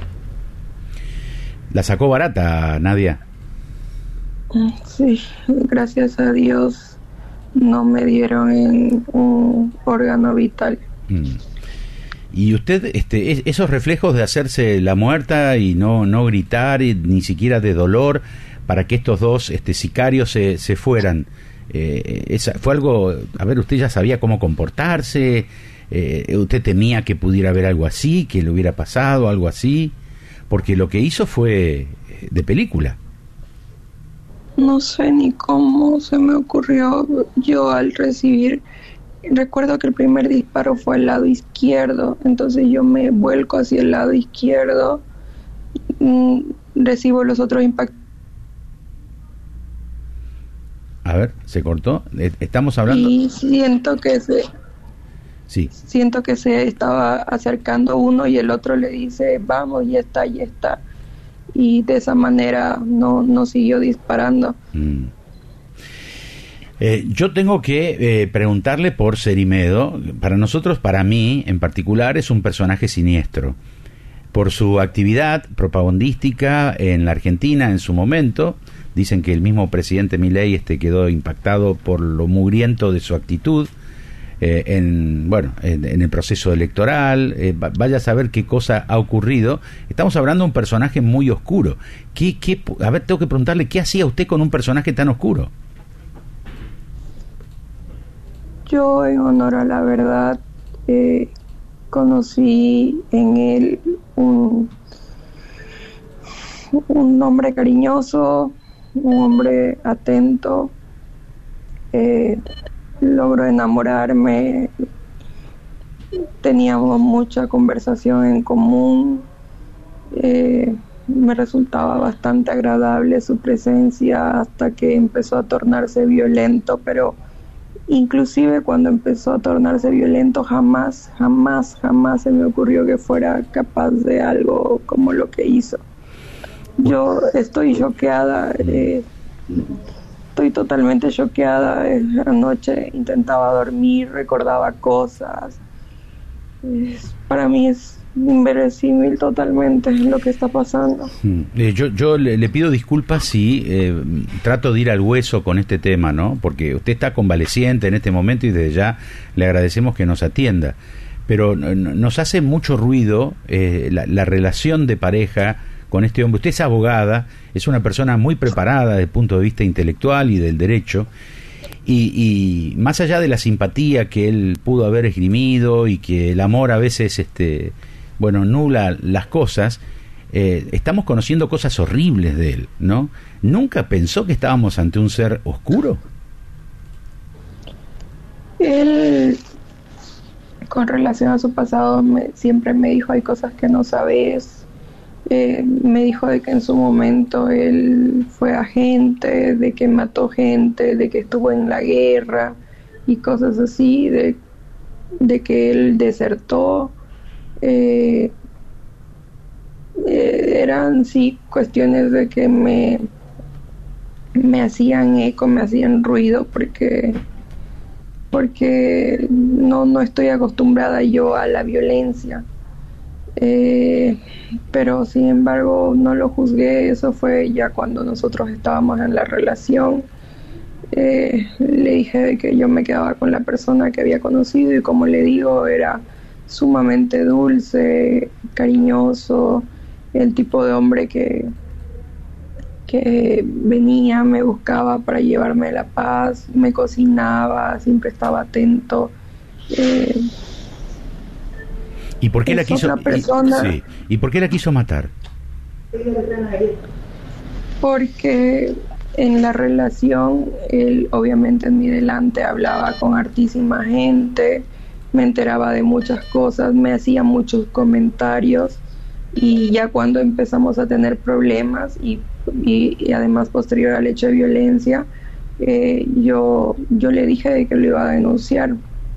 ¿La sacó barata, Nadia? Sí, gracias a Dios no me dieron en un órgano vital. ¿Y usted, esos reflejos de hacerse la muerta y no gritar, ni siquiera de dolor, para que estos dos sicarios se fueran, fue algo, a ver, usted ya sabía cómo comportarse, usted temía que pudiera haber algo así, que le hubiera pasado algo así, porque lo que hizo fue de película? No sé ni cómo se me ocurrió. Yo al recibir, recuerdo que el primer disparo fue al lado izquierdo, entonces yo me vuelco hacia el lado izquierdo, recibo los otros impactos. A ver, se cortó. Estamos hablando. Y siento que se estaba acercando uno y el otro le dice, vamos, ya está. Y de esa manera no siguió disparando. Yo tengo que preguntarle por Cerimedo. Para nosotros, para mí en particular, es un personaje siniestro por su actividad propagandística en la Argentina en su momento. Dicen que el mismo presidente Milei quedó impactado por lo mugriento de su actitud en el proceso electoral. Vaya a saber qué cosa ha ocurrido. Estamos hablando de un personaje muy oscuro. A ver, tengo que preguntarle, ¿qué hacía usted con un personaje tan oscuro? Yo, en honor a la verdad, conocí en él un hombre cariñoso, un hombre atento. Logró enamorarme, teníamos mucha conversación en común, me resultaba bastante agradable su presencia hasta que empezó a tornarse violento, pero inclusive cuando empezó a tornarse violento jamás se me ocurrió que fuera capaz de algo como lo que hizo. Yo estoy choqueada, estoy totalmente choqueada. Anoche intentaba dormir, recordaba cosas. Para mí es inverosímil totalmente lo que está pasando. Yo le pido disculpas si trato de ir al hueso con este tema, ¿no? Porque usted está convaleciente en este momento y desde ya le agradecemos que nos atienda. Pero nos hace mucho ruido la relación de pareja con este hombre. Usted es abogada, es una persona muy preparada desde el punto de vista intelectual y del derecho, y más allá de la simpatía que él pudo haber esgrimido y que el amor a veces nula las cosas, estamos conociendo cosas horribles de él, ¿no? ¿Nunca pensó que estábamos ante un ser oscuro? Él, con relación a su pasado, siempre me dijo, hay cosas que no sabes. Me dijo de que en su momento él fue agente, de que mató gente, de que estuvo en la guerra y cosas así, de que él desertó. Eran sí cuestiones de que me hacían eco, me hacían ruido, porque no estoy acostumbrada yo a la violencia. Pero sin embargo no lo juzgué. Eso fue ya cuando nosotros estábamos en la relación. Le dije de que yo me quedaba con la persona que había conocido, y como le digo, era sumamente dulce, cariñoso, el tipo de hombre que venía, me buscaba para llevarme la paz, me cocinaba, siempre estaba atento. ¿Y por qué la quiso? ¿Y por qué la quiso matar? Porque en la relación él obviamente en mi delante hablaba con hartísima gente, me enteraba de muchas cosas, me hacía muchos comentarios, y ya cuando empezamos a tener problemas y además posterior al hecho de violencia, yo le dije de que lo iba a denunciar,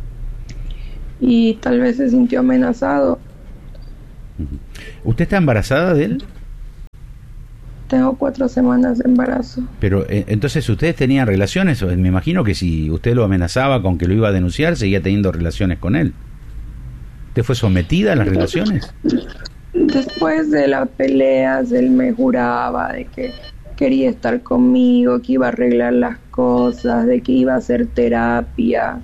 y tal vez se sintió amenazado. ¿Usted está embarazada de él? Tengo 4 semanas de embarazo. Pero entonces ustedes tenían relaciones, me imagino que si usted lo amenazaba con que lo iba a denunciar, seguía teniendo relaciones con él. ¿Usted fue sometida a las relaciones? Después de las peleas, él me juraba de que quería estar conmigo, que iba a arreglar las cosas, de que iba a hacer terapia,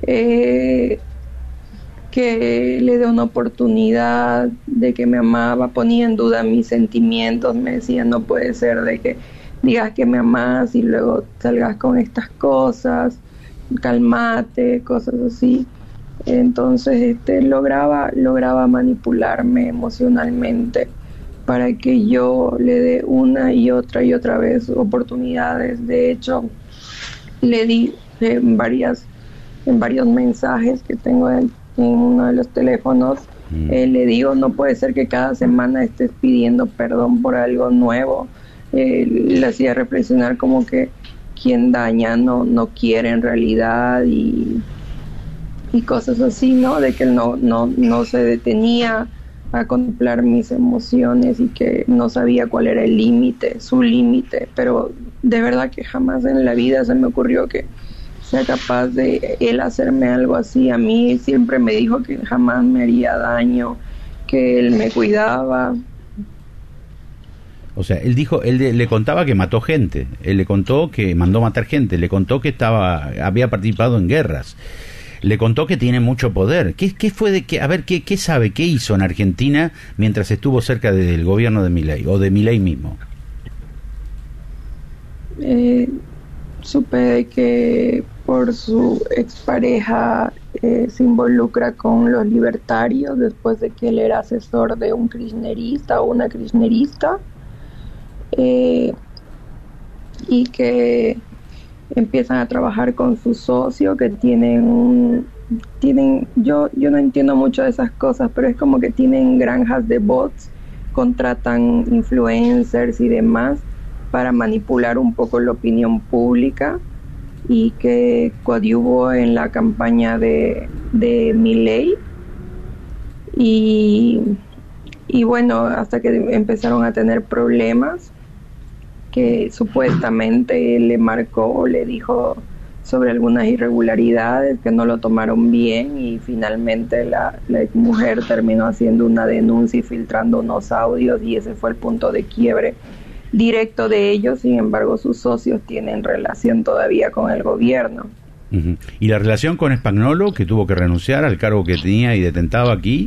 que le dé una oportunidad, de que me amaba, ponía en duda mis sentimientos, me decía no puede ser de que digas que me amas y luego salgas con estas cosas, cálmate, cosas así. Entonces lograba manipularme emocionalmente para que yo le dé una y otra vez oportunidades. De hecho, le di en varios mensajes que tengo en uno de los teléfonos, le digo, no puede ser que cada semana estés pidiendo perdón por algo nuevo. Le hacía reflexionar como que quien daña no quiere en realidad, y cosas así, ¿no? De que él no se detenía a contemplar mis emociones y que no sabía cuál era el límite, su límite, pero de verdad que jamás en la vida se me ocurrió que sea capaz de él hacerme algo así. A mí siempre me dijo que jamás me haría daño, que él me cuidaba. O sea, él le contaba que mató gente, él le contó que mandó matar gente, le contó que había participado en guerras, le contó que tiene mucho poder. ¿Qué fue de que, a ver, qué sabe, qué hizo en Argentina mientras estuvo cerca del gobierno de Milei o de Milei mismo? Supe de que por su expareja se involucra con los libertarios después de que él era asesor de un kirchnerista o una kirchnerista, y que empiezan a trabajar con su socio, que tienen yo no entiendo mucho de esas cosas, pero es como que tienen granjas de bots, contratan influencers y demás para manipular un poco la opinión pública, y que coadyuvó en la campaña de Milei, y bueno, hasta que empezaron a tener problemas, que supuestamente él le marcó o le dijo sobre algunas irregularidades que no lo tomaron bien, y finalmente la mujer terminó haciendo una denuncia y filtrando unos audios, y ese fue el punto de quiebre directo de ellos. Sin embargo, sus socios tienen relación todavía con el gobierno. Uh-huh. ¿Y la relación con Spagnuolo, que tuvo que renunciar al cargo que tenía y detentaba aquí?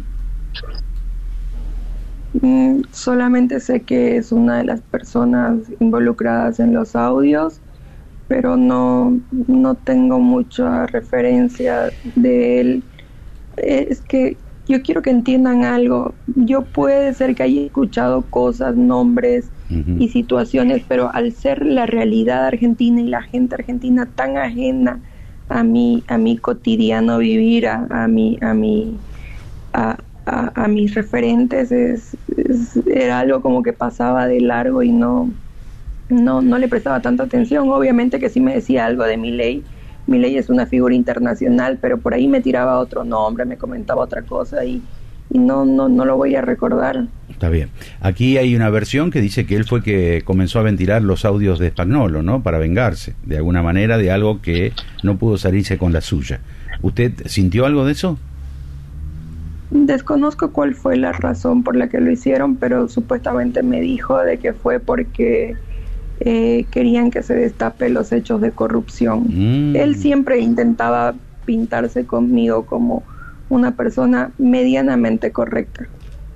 Solamente sé que es una de las personas involucradas en los audios, pero no tengo mucha referencia de él. Es que yo quiero que entiendan algo. Yo puede ser que haya escuchado cosas, nombres y situaciones, pero al ser la realidad argentina y la gente argentina tan ajena a mi cotidiano vivir, a mis referentes, era algo como que pasaba de largo y no le prestaba tanta atención. Obviamente que sí me decía algo de Milei. Milei es una figura internacional, pero por ahí me tiraba otro nombre, me comentaba otra cosa y no lo voy a recordar. Está bien. Aquí hay una versión que dice que él fue que comenzó a ventilar los audios de Spagnuolo, ¿no? Para vengarse, de alguna manera, de algo que no pudo salirse con la suya. ¿Usted sintió algo de eso? Desconozco cuál fue la razón por la que lo hicieron, pero supuestamente me dijo de que fue porque querían que se destape los hechos de corrupción. Él siempre intentaba pintarse conmigo como una persona medianamente correcta.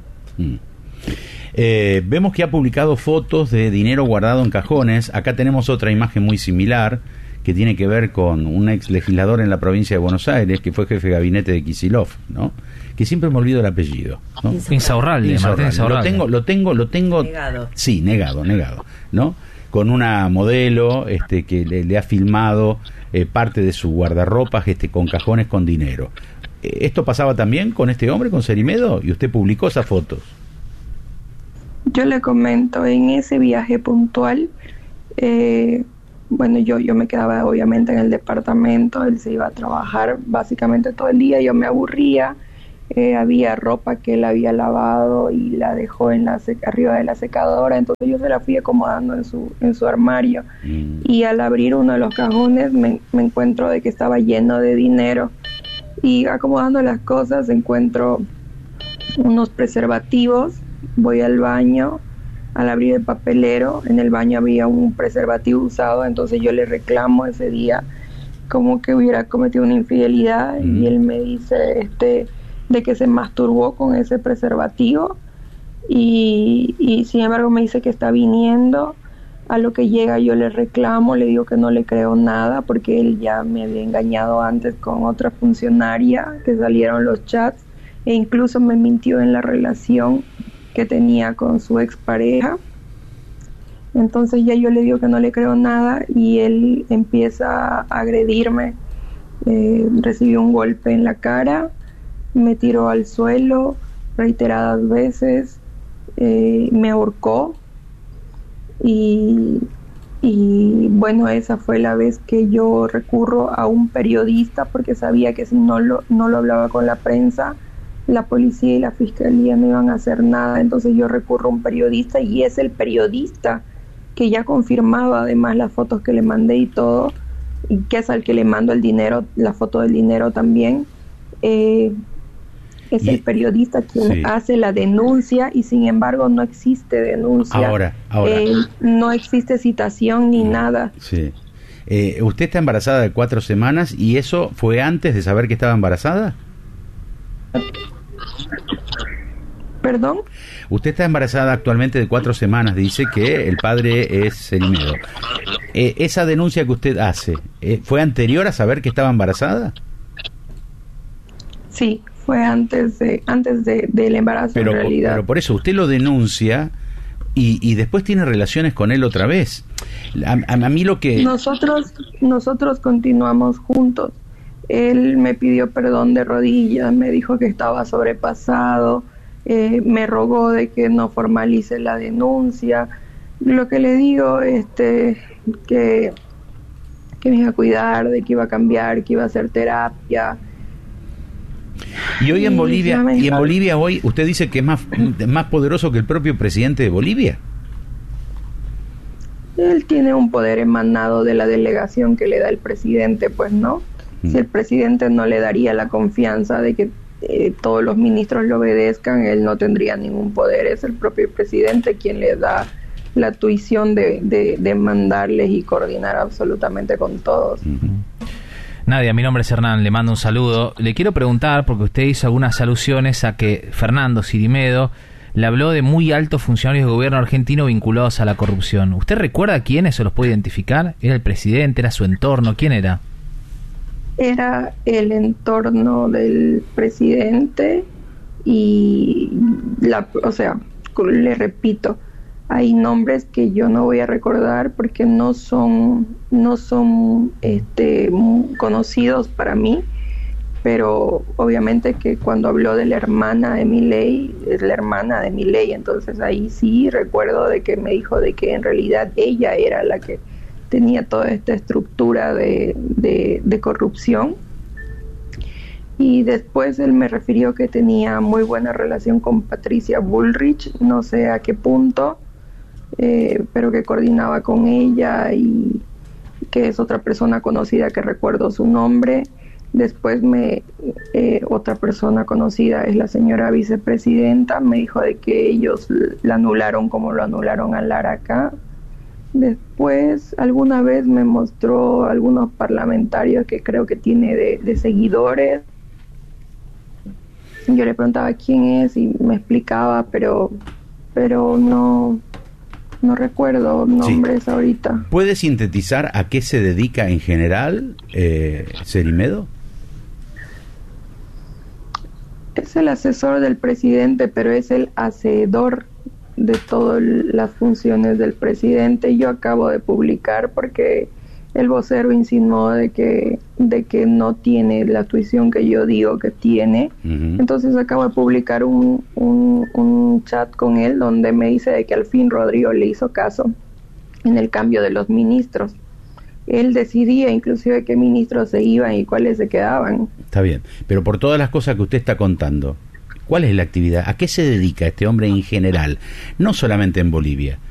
Vemos que ha publicado fotos de dinero guardado en cajones. Acá tenemos otra imagen muy similar que tiene que ver con un ex legislador en la provincia de Buenos Aires, que fue jefe de gabinete de Kicillof, ¿no? Que siempre me olvido el apellido, ¿no? Insaurralde, Martín Insaurralde. Lo tengo. Negado. Sí, negado, ¿no? Con una modelo que le ha filmado parte de su guardarropas con cajones con dinero. ¿Esto pasaba también con este hombre, con Cerimedo? Y usted publicó esas fotos. Yo le comento, en ese viaje puntual, bueno, yo me quedaba obviamente en el departamento, él se iba a trabajar básicamente todo el día, yo me aburría, había ropa que él había lavado y la dejó arriba de la secadora, entonces yo se la fui acomodando en su armario, y al abrir uno de los cajones me encuentro de que estaba lleno de dinero, y acomodando las cosas encuentro unos preservativos. Voy al baño, al abrir el papelero, en el baño había un preservativo usado, entonces yo le reclamo ese día como que hubiera cometido una infidelidad, y él me dice de que se masturbó con ese preservativo, y sin embargo me dice que está viniendo. A lo que llega yo le reclamo, le digo que no le creo nada porque él ya me había engañado antes con otra funcionaria, que salieron los chats, e incluso me mintió en la relación que tenía con su expareja. Entonces ya yo le digo que no le creo nada, y él empieza a agredirme. Recibió un golpe en la cara, me tiró al suelo reiteradas veces, me ahorcó, y bueno, esa fue la vez que yo recurro a un periodista, porque sabía que si no lo hablaba con la prensa, la policía y la fiscalía no iban a hacer nada. Entonces yo recurro a un periodista, y es el periodista que ya confirmaba además las fotos que le mandé y todo, y que es al que le mando el dinero, la foto del dinero también. Es el periodista quien hace la denuncia, y sin embargo no existe denuncia. Ahora. No existe citación ni nada. Sí. ¿Usted está embarazada de 4 semanas y eso fue antes de saber que estaba embarazada? ¿Perdón? Usted está embarazada actualmente de 4 semanas, dice que el padre es Cerimedo. ¿Esa denuncia que usted hace fue anterior a saber que estaba embarazada? Sí, fue antes del embarazo, en realidad. Pero por eso usted lo denuncia y después tiene relaciones con él otra vez. A mí lo que... Nosotros continuamos juntos. Él me pidió perdón de rodillas, me dijo que estaba sobrepasado, me rogó de que no formalice la denuncia. Lo que le digo es que me iba a cuidar, de que iba a cambiar, que iba a hacer terapia. Y hoy en Bolivia hoy usted dice que es más poderoso que el propio presidente de Bolivia. Él tiene un poder emanado de la delegación que le da el presidente, pues no. Si el presidente no le daría la confianza de que todos los ministros le obedezcan, él no tendría ningún poder. Es el propio presidente quien le da la tuición de mandarles y coordinar absolutamente con todos. Nadia, mi nombre es Hernán, le mando un saludo. Le quiero preguntar, porque usted hizo algunas alusiones a que Fernando Cerimedo le habló de muy altos funcionarios del gobierno argentino vinculados a la corrupción. ¿Usted recuerda quiénes? ¿Se los puede identificar? ¿Era el presidente? ¿Era su entorno? ¿Quién era? Era el entorno del presidente y le repito, hay nombres que yo no voy a recordar porque no son conocidos para mí, pero obviamente que cuando habló de la hermana de Milei, es la hermana de Milei, entonces ahí sí recuerdo de que me dijo de que en realidad ella era la que tenía toda esta estructura de corrupción. Y después él me refirió que tenía muy buena relación con Patricia Bullrich, no sé a qué punto, pero que coordinaba con ella y que es otra persona conocida que recuerdo su nombre. Después otra persona conocida es la señora vicepresidenta, me dijo de que ellos la anularon como lo anularon a Lara acá. Después alguna vez me mostró algunos parlamentarios que creo que tiene de seguidores. Yo le preguntaba quién es y me explicaba, pero no no recuerdo nombres ahorita. ¿Puede sintetizar a qué se dedica en general Cerimedo? Es el asesor del presidente, pero es el hacedor de todas las funciones del presidente. Yo acabo de publicar porque el vocero insinuó de que no tiene la tuición que yo digo que tiene. Entonces acabo de publicar un chat con él donde me dice de que al fin Rodrigo le hizo caso en el cambio de los ministros. Él decidía inclusive qué ministros se iban y cuáles se quedaban. Está bien, pero por todas las cosas que usted está contando, ¿cuál es la actividad? ¿A qué se dedica este hombre en general? No solamente en Bolivia,